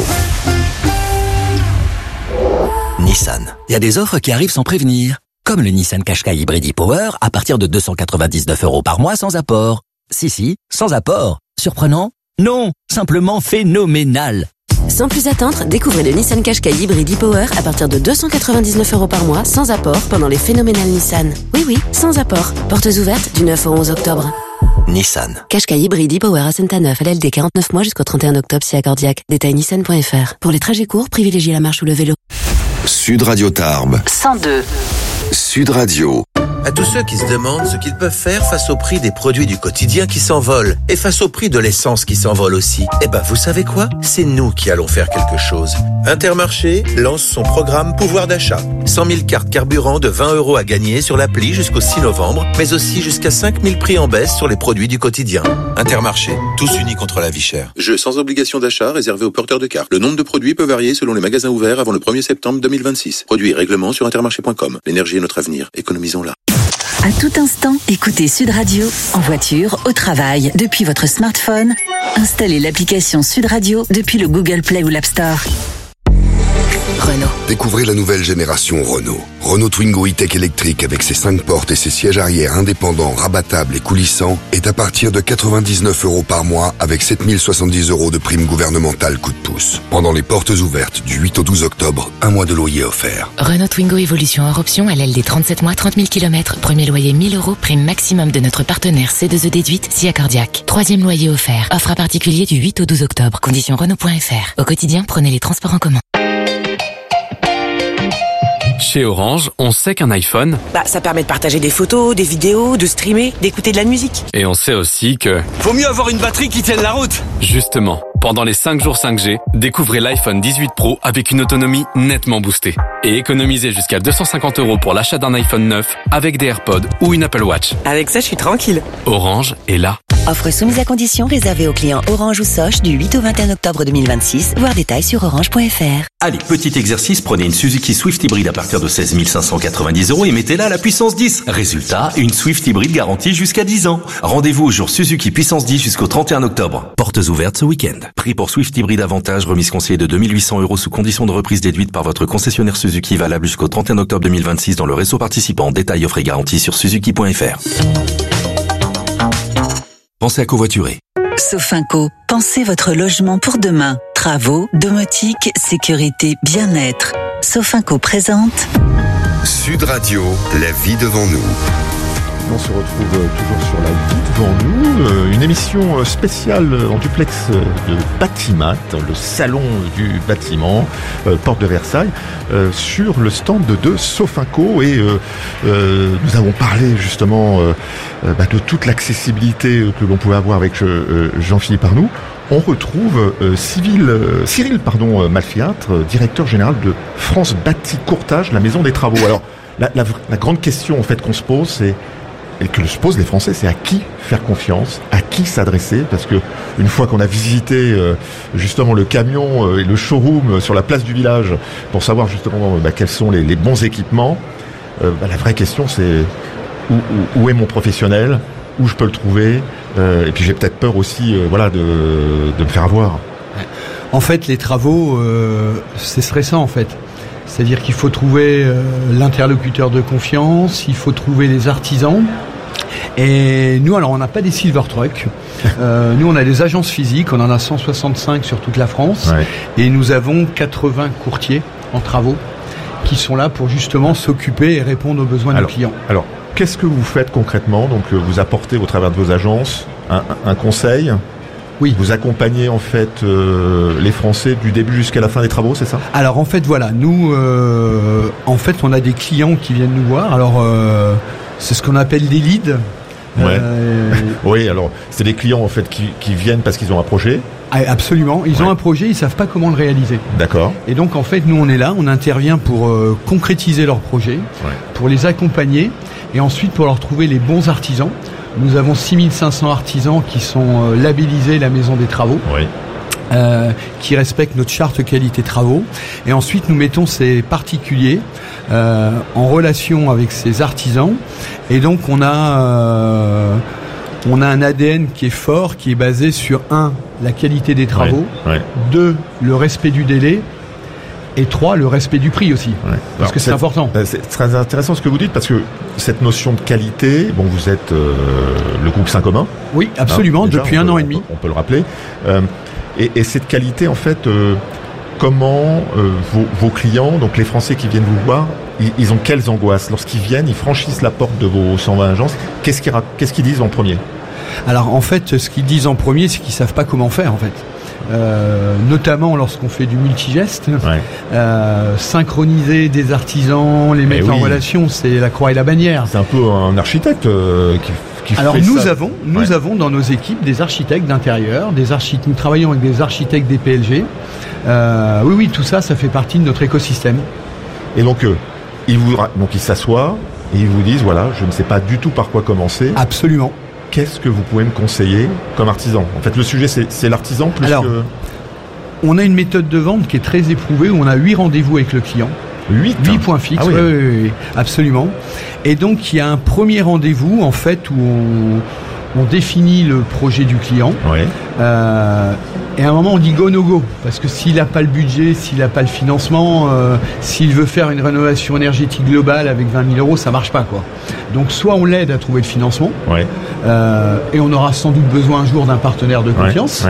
Nissan. Il y a des offres qui arrivent sans prévenir. Comme le Nissan Qashqai Hybrid e-Power à partir de 299 € par mois sans apport. Si, sans apport. Surprenant? Non, simplement phénoménal. Sans plus attendre, découvrez le Nissan Qashqai Hybrid e-Power à partir de 299 € par mois sans apport pendant les phénoménales Nissan. Oui, sans apport. Portes ouvertes du 9 au 11 octobre. Nissan. Qashqai Hybrid e-Power à Saint-Neuf, LLD 49 mois jusqu'au 31 octobre si accordiaque. Détail nissan.fr. Pour les trajets courts, privilégiez la marche ou le vélo. Sud Radio Tarbes 102. Sud Radio. À tous ceux qui se demandent ce qu'ils peuvent faire face au prix des produits du quotidien qui s'envolent et face au prix de l'essence qui s'envole aussi, vous savez quoi? C'est nous qui allons faire quelque chose. Intermarché lance son programme pouvoir d'achat. 100 000 cartes carburant de 20 € à gagner sur l'appli jusqu'au 6 novembre, mais aussi jusqu'à 5 000 prix en baisse sur les produits du quotidien. Intermarché, tous unis contre la vie chère. Jeu sans obligation d'achat réservé aux porteurs de cartes. Le nombre de produits peut varier selon les magasins ouverts avant le 1er septembre 2026. Produits et règlements sur intermarché.com. L'énergie est notre avenir. Économisons-la. À tout instant, écoutez Sud Radio, en voiture, au travail, depuis votre smartphone. Installez l'application Sud Radio depuis le Google Play ou l'App Store. Renault. Découvrez la nouvelle génération Renault. Renault Twingo e-Tech électrique avec ses 5 portes et ses sièges arrière indépendants, rabattables et coulissants est à partir de 99 € par mois avec 7070 € de prime gouvernementale coup de pouce. Pendant les portes ouvertes du 8 au 12 octobre, un mois de loyer offert. Renault Twingo Evolution hors option, LLD 37 mois, 30 000 km. Premier loyer 1000 €, prime maximum de notre partenaire C2E déduite, si accordiaque. Troisième loyer offert. Offre à particulier du 8 au 12 octobre. Conditions Renault.fr. Au quotidien, prenez les transports en commun. Chez Orange, on sait qu'un iPhone... ça permet de partager des photos, des vidéos, de streamer, d'écouter de la musique. Et on sait aussi que... Vaut mieux avoir une batterie qui tienne la route. Justement, Pendant les 5 jours 5G, découvrez l'iPhone 18 Pro avec une autonomie nettement boostée. Et économisez jusqu'à 250 € pour l'achat d'un iPhone 9 avec des AirPods ou une Apple Watch. Avec ça, je suis tranquille. Orange est là. Offre soumise à condition réservée aux clients Orange ou Soch du 8 au 21 octobre 2026. Voir détails sur orange.fr. Allez, petit exercice, prenez une Suzuki Swift hybride à partir de 16 590 € et mettez-la à la puissance 10. Résultat, une Swift hybride garantie jusqu'à 10 ans. Rendez-vous au jour Suzuki puissance 10 jusqu'au 31 octobre. Portes ouvertes ce week-end. Prix pour Swift hybride avantage, remise conseillée de 2 800 € sous condition de reprise déduite par votre concessionnaire Suzuki, valable jusqu'au 31 octobre 2026 dans le réseau participant. Détails, offres et garanties sur suzuki.fr. Pensez à covoiturer. Sofinco, pensez votre logement pour demain. Travaux, domotique, sécurité, bien-être. Sofinco présente Sud Radio, la vie devant nous. On se retrouve toujours sur la vie devant nous, une émission spéciale en duplex de Batimat, le salon du bâtiment, porte de Versailles, sur le stand de Sofinco, et nous avons parlé justement de toute l'accessibilité que l'on pouvait avoir avec Jean-Philippe Arnoux. On retrouve Cyril Malfiâtre, directeur général de France Bâti Courtage, la maison des travaux. Alors la grande question en fait qu'on se pose, et que se posent les Français, c'est à qui faire confiance, à qui s'adresser, parce que une fois qu'on a visité justement le camion et le showroom sur la place du village pour savoir justement quels sont les bons équipements, la vraie question c'est où est mon professionnel, où je peux le trouver, et puis j'ai peut-être peur aussi de me faire avoir. En fait, les travaux, c'est stressant en fait. C'est-à-dire qu'il faut trouver l'interlocuteur de confiance, il faut trouver les artisans. Et nous, alors on n'a pas des silver trucks. Nous, on a des agences physiques, on en a 165 sur toute la France. Ouais. Et nous avons 80 courtiers en travaux qui sont là pour justement s'occuper et répondre aux besoins des clients. Alors, qu'est-ce que vous faites concrètement ? Donc, vous apportez au travers de vos agences un conseil ? Oui. Vous accompagnez en fait les Français du début jusqu'à la fin des travaux, c'est ça ? Alors en fait voilà, nous en fait on a des clients qui viennent nous voir. Alors c'est ce qu'on appelle des leads. Ouais. Oui, alors c'est des clients en fait qui viennent parce qu'ils ont un projet. Absolument, ils ont un projet, ils savent pas comment le réaliser. D'accord. Et donc en fait nous on est là, on intervient pour concrétiser leur projet, pour les accompagner et ensuite pour leur trouver les bons artisans. Nous avons 6500 artisans qui sont labellisés la maison des travaux, qui respectent notre charte qualité travaux. Et ensuite, nous mettons ces particuliers en relation avec ces artisans. Et donc, on a un ADN qui est fort, qui est basé sur 1, la qualité des travaux, 2, le respect du délai, et 3, le respect du prix aussi, parce que c'est important. C'est très intéressant ce que vous dites, parce que cette notion de qualité, vous êtes le groupe Saint-Gobain. Oui, absolument, déjà, depuis un an et demi. On peut le rappeler. Et cette qualité, en fait, comment vos clients, donc les Français qui viennent vous voir, ils ont quelles angoisses ? Lorsqu'ils viennent, ils franchissent la porte de vos 120 agences, qu'est-ce qu'ils disent en premier ? Alors en fait, ce qu'ils disent en premier, c'est qu'ils savent pas comment faire en fait. Notamment lorsqu'on fait du multigeste, synchroniser des artisans, les mettre en relation, c'est la croix et la bannière. C'est un peu un architecte qui alors fait nous ça. Nous avons dans nos équipes des architectes d'intérieur, nous travaillons avec des architectes des PLG. Oui, tout ça fait partie de notre écosystème. Et donc ils s'assoient et ils vous disent voilà, je ne sais pas du tout par quoi commencer. Absolument. Qu'est-ce que vous pouvez me conseiller comme artisan ? En fait, le sujet, c'est l'artisan plus que... On a une méthode de vente qui est très éprouvée, où on a 8 rendez-vous avec le client. 8 points fixes, oui, absolument. Et donc, il y a un premier rendez-vous, en fait, où on définit le projet du client. Et à un moment, on dit go, no go. Parce que s'il n'a pas le budget, s'il n'a pas le financement, s'il veut faire une rénovation énergétique globale avec 20 000 €, ça marche pas, quoi. Donc, soit on l'aide à trouver le financement, et on aura sans doute besoin un jour d'un partenaire de confiance.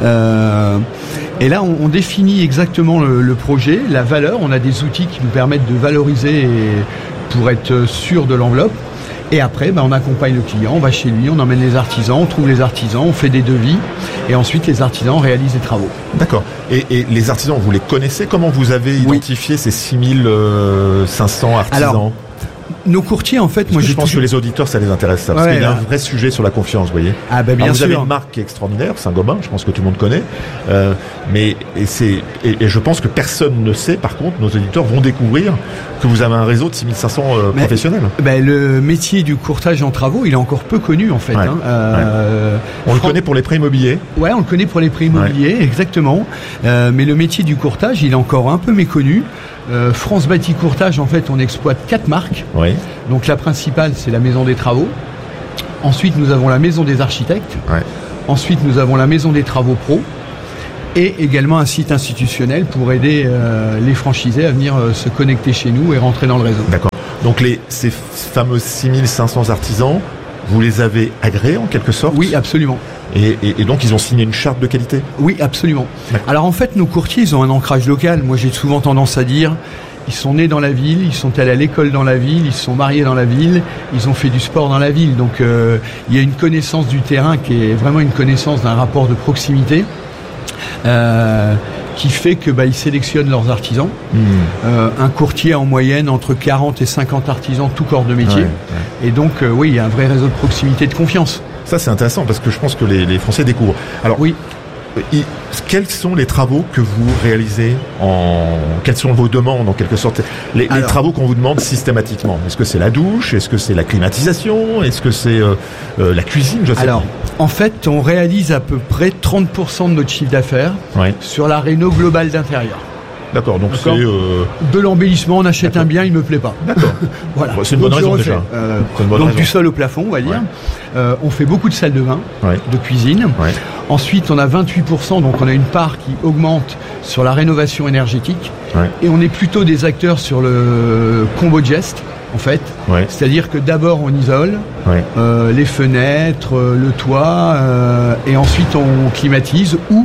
Et là, on définit exactement le projet, la valeur. On a des outils qui nous permettent de valoriser pour être sûr de l'enveloppe. Et après, on accompagne le client, on va chez lui, on emmène les artisans, on trouve les artisans, on fait des devis, et ensuite les artisans réalisent les travaux. D'accord. Et les artisans, vous les connaissez ? Comment vous avez identifié ces 6500 artisans ? Alors, nos courtiers, en fait, je pense que les auditeurs, ça les intéresse, ça. Parce qu'il y a un vrai sujet sur la confiance, vous voyez. Ah, bien vous sûr. avez une marque qui est extraordinaire, Saint-Gobain, je pense que tout le monde connaît. Et je pense que personne ne sait, par contre, nos auditeurs vont découvrir que vous avez un réseau de 6500 professionnels. Le métier du courtage en travaux, il est encore peu connu, en fait. On le connaît pour les prêts immobiliers. Ouais, on le connaît pour les prêts immobiliers, exactement. Mais le métier du courtage, il est encore un peu méconnu. France Bâti Courtage, en fait, on exploite 4 marques. Oui. Donc la principale, c'est la Maison des Travaux. Ensuite, nous avons la Maison des Architectes. Ouais. Ensuite, nous avons la Maison des Travaux Pro. Et également un site institutionnel pour aider les franchisés à venir se connecter chez nous et rentrer dans le réseau. D'accord. Donc ces fameux 6500 artisans, vous les avez agréés en quelque sorte ? Oui, absolument. Et donc ils ont signé une charte de qualité ? Oui, absolument. Alors en fait, nos courtiers, ils ont un ancrage local. Moi, j'ai souvent tendance à dire, ils sont nés dans la ville, ils sont allés à l'école dans la ville, ils se sont mariés dans la ville, ils ont fait du sport dans la ville. Donc il y a une connaissance du terrain qui est vraiment une connaissance d'un rapport de proximité qui fait que ils sélectionnent leurs artisans. Un courtier a en moyenne entre 40 et 50 artisans, tout corps de métier. Et donc oui, il y a un vrai réseau de proximité, de confiance. Ça, c'est intéressant parce que je pense que les Français découvrent. Alors, oui. Quels sont les travaux que vous réalisez quelles sont vos demandes en quelque sorte, les travaux qu'on vous demande systématiquement? Est-ce que c'est la douche? Est-ce que c'est la climatisation? Est-ce que c'est la cuisine? Je sais pas. En fait, on réalise à peu près 30% de notre chiffre d'affaires sur la réno globale d'intérieur. D'accord, donc c'est... de l'embellissement, on achète un bien, il me plaît pas. D'accord. Voilà. C'est une bonne raison déjà. Donc du sol au plafond, on va dire. On fait beaucoup de salles de bain, de cuisine. Ensuite, on a 28%, donc on a une part qui augmente sur la rénovation énergétique. Et on est plutôt des acteurs sur le combo geste, en fait. C'est-à-dire que d'abord, on isole les fenêtres, le toit, et ensuite, on climatise ou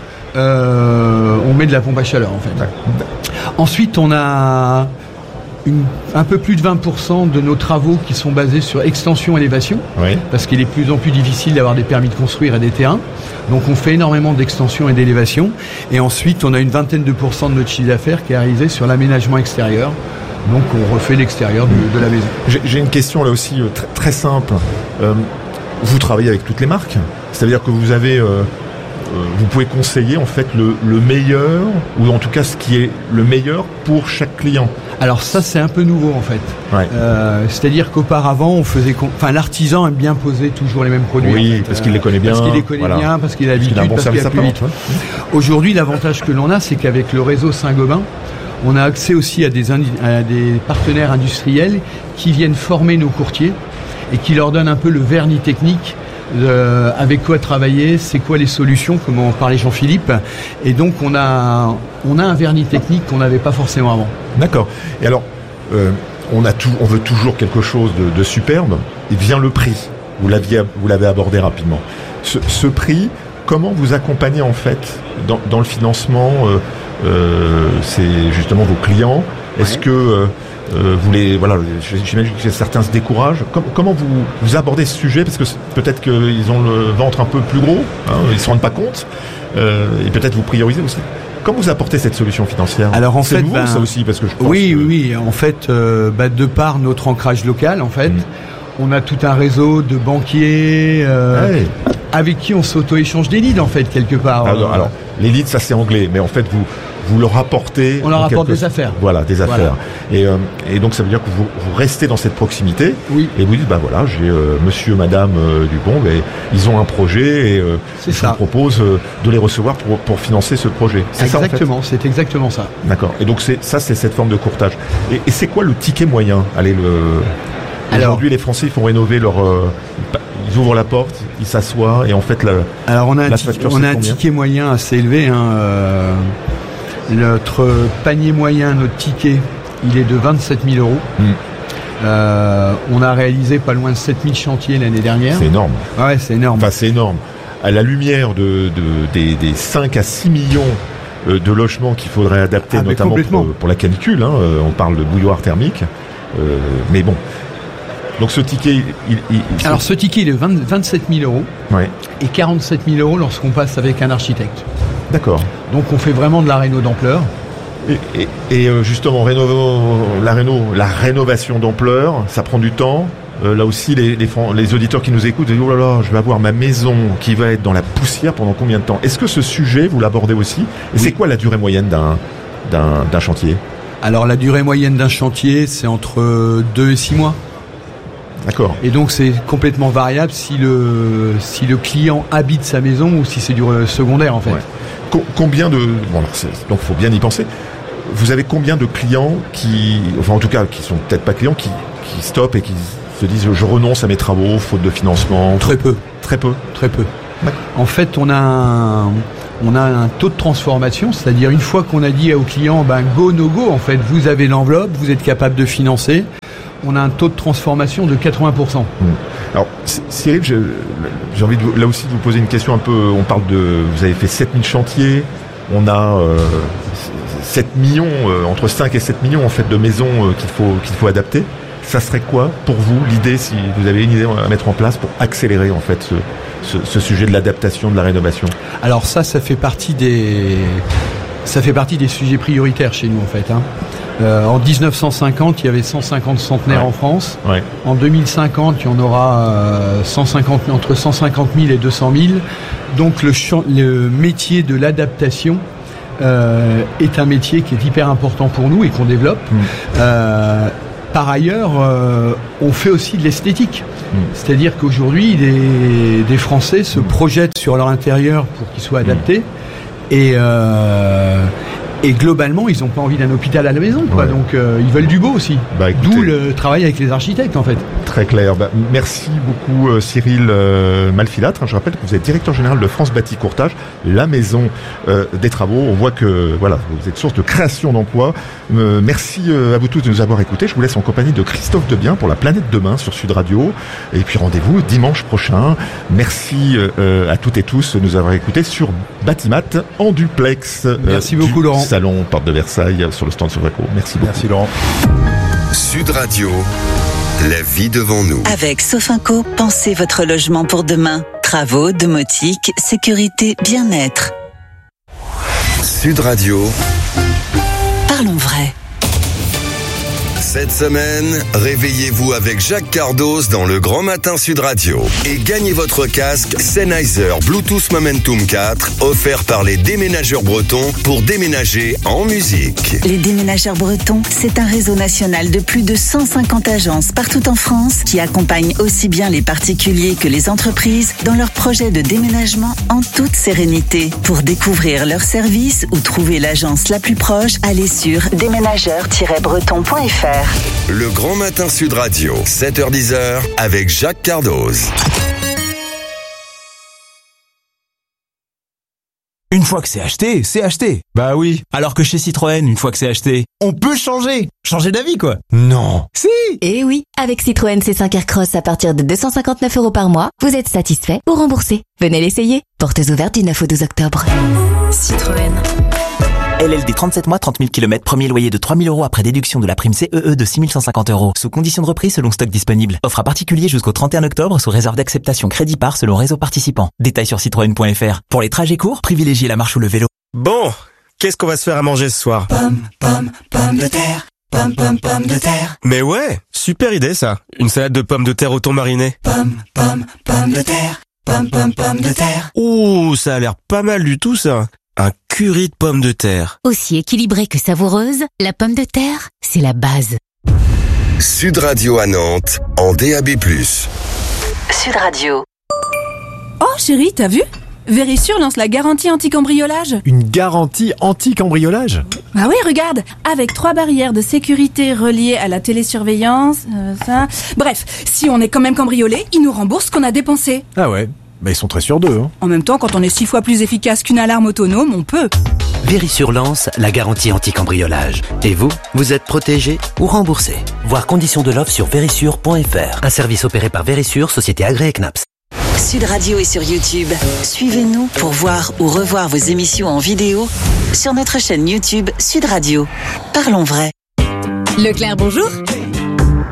on met de la pompe à chaleur en fait. Ensuite, on a un peu plus de 20% de nos travaux qui sont basés sur extension-élévation, parce qu'il est de plus en plus difficile d'avoir des permis de construire et des terrains. Donc on fait énormément d'extension et d'élévation. Et ensuite, on a une vingtaine de pourcents de notre chiffre d'affaires qui est réalisé sur l'aménagement extérieur. Donc on refait l'extérieur de la maison. J'ai une question là aussi très simple. Vous travaillez avec toutes les marques ? C'est-à-dire que vous avez... vous pouvez conseiller en fait le meilleur, ou en tout cas ce qui est le meilleur pour chaque client. Alors ça, c'est un peu nouveau en fait. C'est-à-dire qu'auparavant, l'artisan aime bien poser toujours les mêmes produits. Oui, en fait, parce qu'il les connaît bien. Parce qu'il les connaît bien, parce qu'il a l'habitude, parce qu'il a plus vite. Aujourd'hui, l'avantage que l'on a, c'est qu'avec le réseau Saint-Gobain, on a accès aussi à des partenaires industriels qui viennent former nos courtiers et qui leur donnent un peu le vernis technique. Avec quoi travailler, c'est quoi les solutions, comme en parlait Jean-Philippe, et donc on a un vernis technique qu'on n'avait pas forcément avant. D'accord. Et alors, on veut toujours quelque chose de superbe, et vient le prix. Vous l'avez abordé rapidement. Ce prix, comment vous accompagnez en fait dans le financement c'est justement vos clients. Est-ce que j'imagine que certains se découragent. Comment vous abordez ce sujet? Parce que peut-être qu'ils ont le ventre un peu plus gros, ils ne se rendent pas compte, et peut-être vous priorisez aussi. Comment vous apportez cette solution financière? Alors en fait, nouveau, ça aussi, parce que je pense oui. En fait, de par notre ancrage local, en fait, on a tout un réseau de banquiers avec qui on s'auto-échange des leads, en fait, quelque part. Alors, les leads, ça c'est anglais, mais en fait, vous leur apportez... On leur apporte des affaires. Voilà, des affaires. Et donc, ça veut dire que vous restez dans cette proximité. Oui. Et vous dites, j'ai monsieur, madame Dupont, ils ont un projet et je vous propose de les recevoir pour financer ce projet. C'est exactement, ça, en fait. C'est exactement ça. D'accord. Et donc, c'est cette forme de courtage. Et c'est quoi le ticket moyen? Aujourd'hui, les Français, ils font rénover leur... ils ouvrent la porte, ils s'assoient et en fait on a un ticket moyen assez élevé. Notre panier moyen, notre ticket, il est de 27 000 €. On a réalisé pas loin de 7 000 chantiers l'année dernière. C'est énorme. Ouais, c'est énorme. Enfin, c'est énorme. À la lumière des 5 à 6 millions de logements qu'il faudrait adapter, notamment pour la canicule. On parle de bouilloire thermique. Mais bon... Donc ce ticket, ce ticket, il est 27 000 € et 47 000 € lorsqu'on passe avec un architecte. D'accord. Donc on fait vraiment de la réno d'ampleur. Et justement, la rénovation d'ampleur, ça prend du temps. Là aussi, les auditeurs qui nous écoutent disent « Oh là là, je vais avoir ma maison qui va être dans la poussière pendant combien de temps ?» Est-ce que ce sujet, vous l'abordez aussi ? Et c'est quoi la durée moyenne d'un chantier ? Alors, la durée moyenne d'un chantier, c'est entre 2 et 6 mois. D'accord. Et donc, c'est complètement variable si le client habite sa maison ou si c'est du secondaire, en fait. Ouais. Combien de... Bon, donc, faut bien y penser. Vous avez combien de clients qui sont peut-être pas clients, qui stoppent et qui se disent je renonce à mes travaux faute de financement? Très peu. En fait, on a un taux de transformation, c'est-à-dire une fois qu'on a dit au client go no go, en fait, vous avez l'enveloppe, vous êtes capable de financer, on a un taux de transformation de 80%. Alors Cyril, j'ai envie là aussi de vous poser une question un peu. Vous avez fait 7000 chantiers, on a 7 millions, entre 5 et 7 millions en fait de maisons qu'il faut adapter. Ça serait quoi pour vous l'idée, si vous avez une idée à mettre en place pour accélérer en fait ce sujet de l'adaptation, de la rénovation? Alors ça fait partie des sujets prioritaires chez nous en fait. En 1950, il y avait 150 centenaires en France. Ouais. En 2050, il y en aura entre 150 000 et 200 000. Donc le métier de l'adaptation est un métier qui est hyper important pour nous et qu'on développe. Par ailleurs, on fait aussi de l'esthétique. C'est-à-dire qu'aujourd'hui, des Français se projettent sur leur intérieur pour qu'il soit adapté. Et globalement, ils n'ont pas envie d'un hôpital à la maison, quoi. Ouais. Donc, ils veulent du beau aussi. D'où le travail avec les architectes, en fait. Très clair. Merci beaucoup, Cyril Malfilâtre. Je rappelle que vous êtes directeur général de France Bâti Courtage, la maison des travaux. On voit que vous êtes source de création d'emplois. Merci à vous tous de nous avoir écoutés. Je vous laisse en compagnie de Christophe Debien pour La Planète Demain sur Sud Radio. Et puis rendez-vous dimanche prochain. Merci à toutes et tous de nous avoir écoutés sur Batimat en duplex. Merci beaucoup, Laurent. Salon Porte de Versailles sur le stand Sovaco. Merci beaucoup. Merci Laurent. Sud Radio, la vie devant nous. Avec Sofinco, pensez votre logement pour demain. Travaux, domotique, sécurité, bien-être. Sud Radio. Parlons vrai. Cette semaine, réveillez-vous avec Jacques Cardos dans le Grand Matin Sud Radio et gagnez votre casque Sennheiser Bluetooth Momentum 4 offert par les déménageurs bretons pour déménager en musique. Les déménageurs bretons, c'est un réseau national de plus de 150 agences partout en France qui accompagnent aussi bien les particuliers que les entreprises dans leurs projets de déménagement en toute sérénité. Pour découvrir leurs services ou trouver l'agence la plus proche, allez sur déménageurs-breton.fr. Le Grand Matin Sud Radio, 7h-10h, avec Jacques Cardoz. Une fois que c'est acheté, c'est acheté. Bah oui. Alors que chez Citroën, une fois que c'est acheté, on peut changer. Changer d'avis, quoi. Non. Si. Eh oui. Avec Citroën C5 Aircross à partir de 259 € par mois, vous êtes satisfait ou remboursé. Venez l'essayer. Portes ouvertes du 9 au 12 octobre. Citroën. LLD 37 mois, 30 000 km, premier loyer de 3 000 € après déduction de la prime CEE de 6 150 €. Sous condition de reprise selon stock disponible. Offre à particulier jusqu'au 31 octobre sous réserve d'acceptation crédit par selon réseau participant. Détails sur citroën.fr. Pour les trajets courts, privilégiez la marche ou le vélo. Bon, qu'est-ce qu'on va se faire à manger ce soir? Pomme de terre. Pomme de terre. Mais ouais, super idée ça. Une salade de pommes de terre au thon mariné. Pomme de terre. Pomme de terre. Ouh, ça a l'air pas mal du tout ça. Un curry de pommes de terre. Aussi équilibrée que savoureuse, la pomme de terre, c'est la base. Sud Radio à Nantes, en DAB+. Sud Radio. Oh chérie, t'as vu? Vérissure lance la garantie anti-cambriolage. Une garantie anti-cambriolage? Bah oui, regarde, avec 3 barrières de sécurité reliées à la télésurveillance, ça... Bref, si on est quand même cambriolé, ils nous remboursent ce qu'on a dépensé. Ah ouais, bah ils sont très sûrs d'eux. En même temps, quand on est 6 fois plus efficace qu'une alarme autonome, on peut. Vérissure lance la garantie anti-cambriolage. Et vous, vous êtes protégé ou remboursé. Voir conditions de l'offre sur vérissure.fr. Un service opéré par Vérissure, société agréée CNAPS. Sud Radio est sur YouTube. Suivez-nous pour voir ou revoir vos émissions en vidéo sur notre chaîne YouTube Sud Radio. Parlons vrai. Leclerc, bonjour.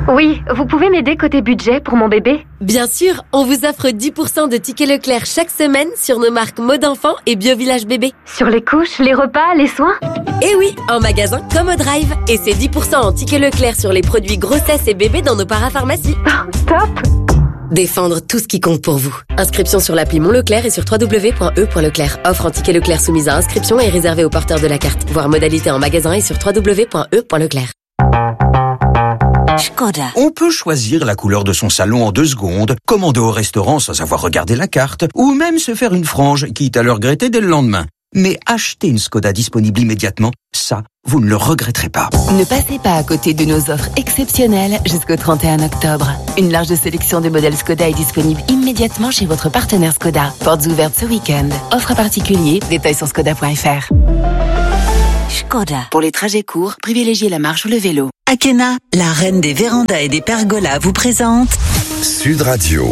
Oui, vous pouvez m'aider côté budget pour mon bébé? Bien sûr, on vous offre 10% de tickets Leclerc chaque semaine sur nos marques Mode Enfant et Bio-Village Bébé. Sur les couches, les repas, les soins? Et oui, en magasin comme au Drive. Et c'est 10% en tickets Leclerc sur les produits grossesse et bébé dans nos parapharmacies. Oh, top! Défendre tout ce qui compte pour vous. Inscription sur l'appli Mon Leclerc et sur www.e.leclerc. Offre en ticket Leclerc soumise à inscription et réservée aux porteurs de la carte. Voir modalité en magasin et sur www.e.leclerc. Škoda. On peut choisir la couleur de son salon en 2 secondes, commander au restaurant sans avoir regardé la carte, ou même se faire une frange, quitte à le regretter dès le lendemain. Mais acheter une Škoda disponible immédiatement, ça, vous ne le regretterez pas. Ne passez pas à côté de nos offres exceptionnelles jusqu'au 31 octobre. Une large sélection de modèles Škoda est disponible immédiatement chez votre partenaire Škoda. Portes ouvertes ce week-end. Offre à particulier, détails sur škoda.fr. Škoda. Pour les trajets courts, privilégiez la marche ou le vélo. Akena, la reine des vérandas et des pergolas, vous présente Sud Radio.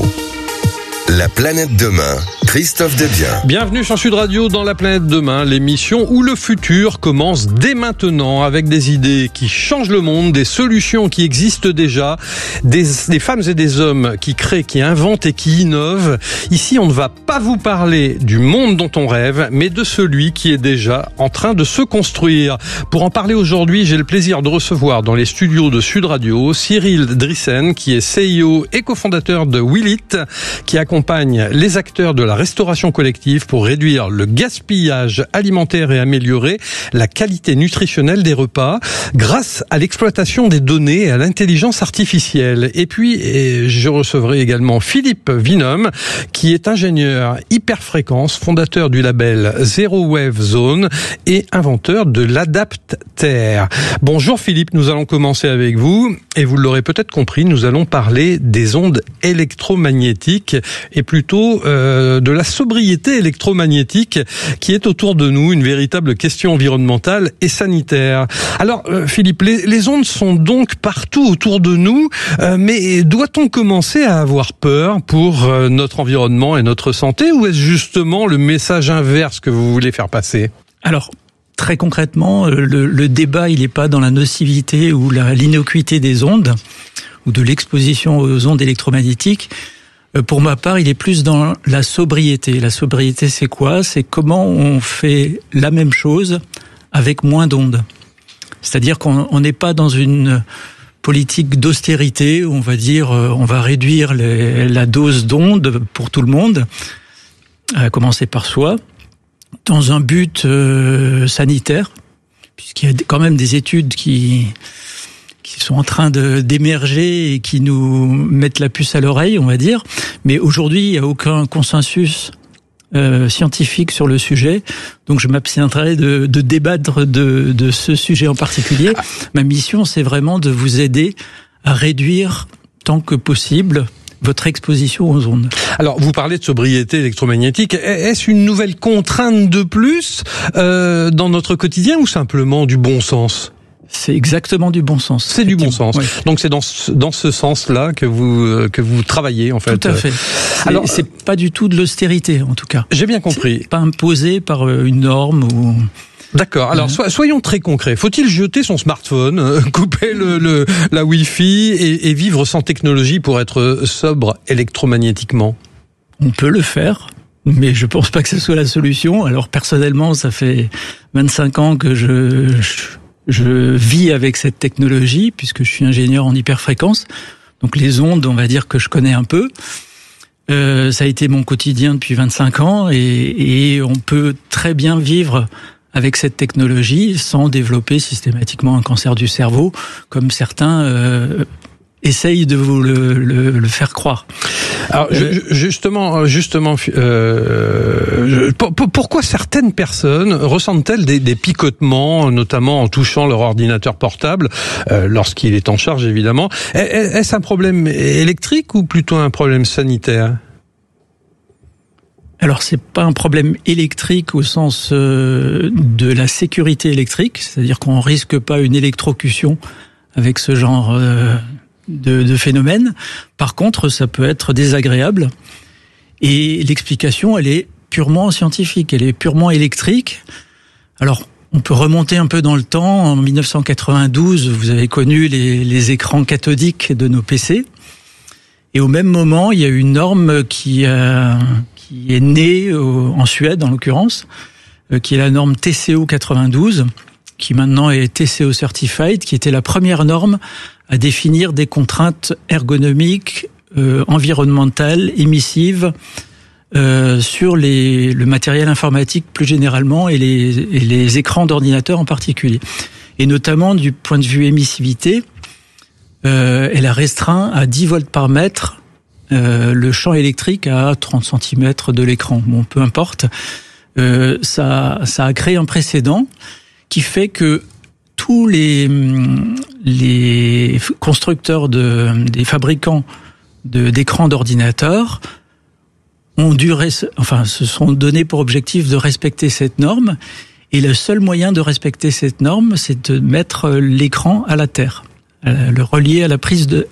La planète demain, Christophe Desbiens. Bienvenue sur Sud Radio dans La planète demain, l'émission où le futur commence dès maintenant avec des idées qui changent le monde, des solutions qui existent déjà, des femmes et des hommes qui créent, qui inventent et qui innovent. Ici, on ne va pas vous parler du monde dont on rêve, mais de celui qui est déjà en train de se construire. Pour en parler aujourd'hui, j'ai le plaisir de recevoir dans les studios de Sud Radio Cyril Drissen, qui est CEO et cofondateur de Will It, qui accompagne les acteurs de la restauration collective pour réduire le gaspillage alimentaire et améliorer la qualité nutritionnelle des repas grâce à l'exploitation des données et à l'intelligence artificielle. Et puis, je recevrai également Philippe Vinum, qui est ingénieur hyperfréquence, fondateur du label Zero Wave Zone et inventeur de l'Adapter. Bonjour Philippe, nous allons commencer avec vous et vous l'aurez peut-être compris, nous allons parler des ondes électromagnétiques et plutôt de la sobriété électromagnétique qui est autour de nous, une véritable question environnementale et sanitaire. Alors Philippe, les ondes sont donc partout autour de nous, mais doit-on commencer à avoir peur pour notre environnement et notre santé, ou est-ce justement le message inverse que vous voulez faire passer? Alors, très concrètement, le débat, il n'est pas dans la nocivité ou l'innocuité des ondes, ou de l'exposition aux ondes électromagnétiques. Pour ma part, il est plus dans la sobriété. La sobriété, c'est quoi? C'est comment on fait la même chose avec moins d'ondes. C'est-à-dire qu'on n'est pas dans une politique d'austérité où on va dire on va réduire la dose d'ondes pour tout le monde, à commencer par soi, dans un but sanitaire, puisqu'il y a quand même des études qui sont en train d'émerger et qui nous mettent la puce à l'oreille, on va dire. Mais aujourd'hui, il n'y a aucun consensus scientifique sur le sujet. Donc, je m'abstiendrai de débattre de ce sujet en particulier. Ma mission, c'est vraiment de vous aider à réduire, tant que possible, votre exposition aux ondes. Alors, vous parlez de sobriété électromagnétique. Est-ce une nouvelle contrainte de plus dans notre quotidien ou simplement du bon sens ? C'est exactement du bon sens. C'est du bon sens. Oui. Donc c'est dans ce sens-là que vous travaillez en fait. Tout à fait. Alors c'est pas du tout de l'austérité en tout cas. J'ai bien compris. C'est pas imposé par une norme ou. D'accord. Alors soyons très concrets. Faut-il jeter son smartphone, couper la Wi-Fi et vivre sans technologie pour être sobre électromagnétiquement ? On peut le faire. Mais je pense pas que ce soit la solution. Alors personnellement, ça fait 25 ans que je vis avec cette technologie, puisque je suis ingénieur en hyperfréquence. Donc les ondes, on va dire que je connais un peu. Ça a été mon quotidien depuis 25 ans et on peut très bien vivre avec cette technologie sans développer systématiquement un cancer du cerveau, comme certains essaye de vous le faire croire. Alors justement, pourquoi certaines personnes ressentent-elles des picotements, notamment en touchant leur ordinateur portable, lorsqu'il est en charge évidemment? Est-ce un problème électrique ou plutôt un problème sanitaire? Alors c'est pas un problème électrique au sens de la sécurité électrique, c'est-à-dire qu'on risque pas une électrocution avec ce genre de phénomène. Par contre, ça peut être désagréable. Et l'explication, elle est purement scientifique, elle est purement électrique. Alors, On peut remonter un peu dans le temps. En 1992, vous avez connu les écrans cathodiques de nos PC. Et au même moment, il y a une norme qui est née en Suède, en l'occurrence, qui est la norme TCO 92, qui maintenant est TCO Certified, qui était la première norme à définir des contraintes ergonomiques, environnementales, émissives, sur le matériel informatique plus généralement et les écrans d'ordinateur en particulier. Et notamment du point de vue émissivité, elle a restreint à 10 volts par mètre le champ électrique à 30 cm de l'écran. Bon, peu importe. Ça a créé un précédent qui fait que tous les constructeurs des fabricants d'écrans d'ordinateur se sont donnés pour objectif de respecter cette norme, et le seul moyen de respecter cette norme, c'est de mettre l'écran à la terre, le relier à la prise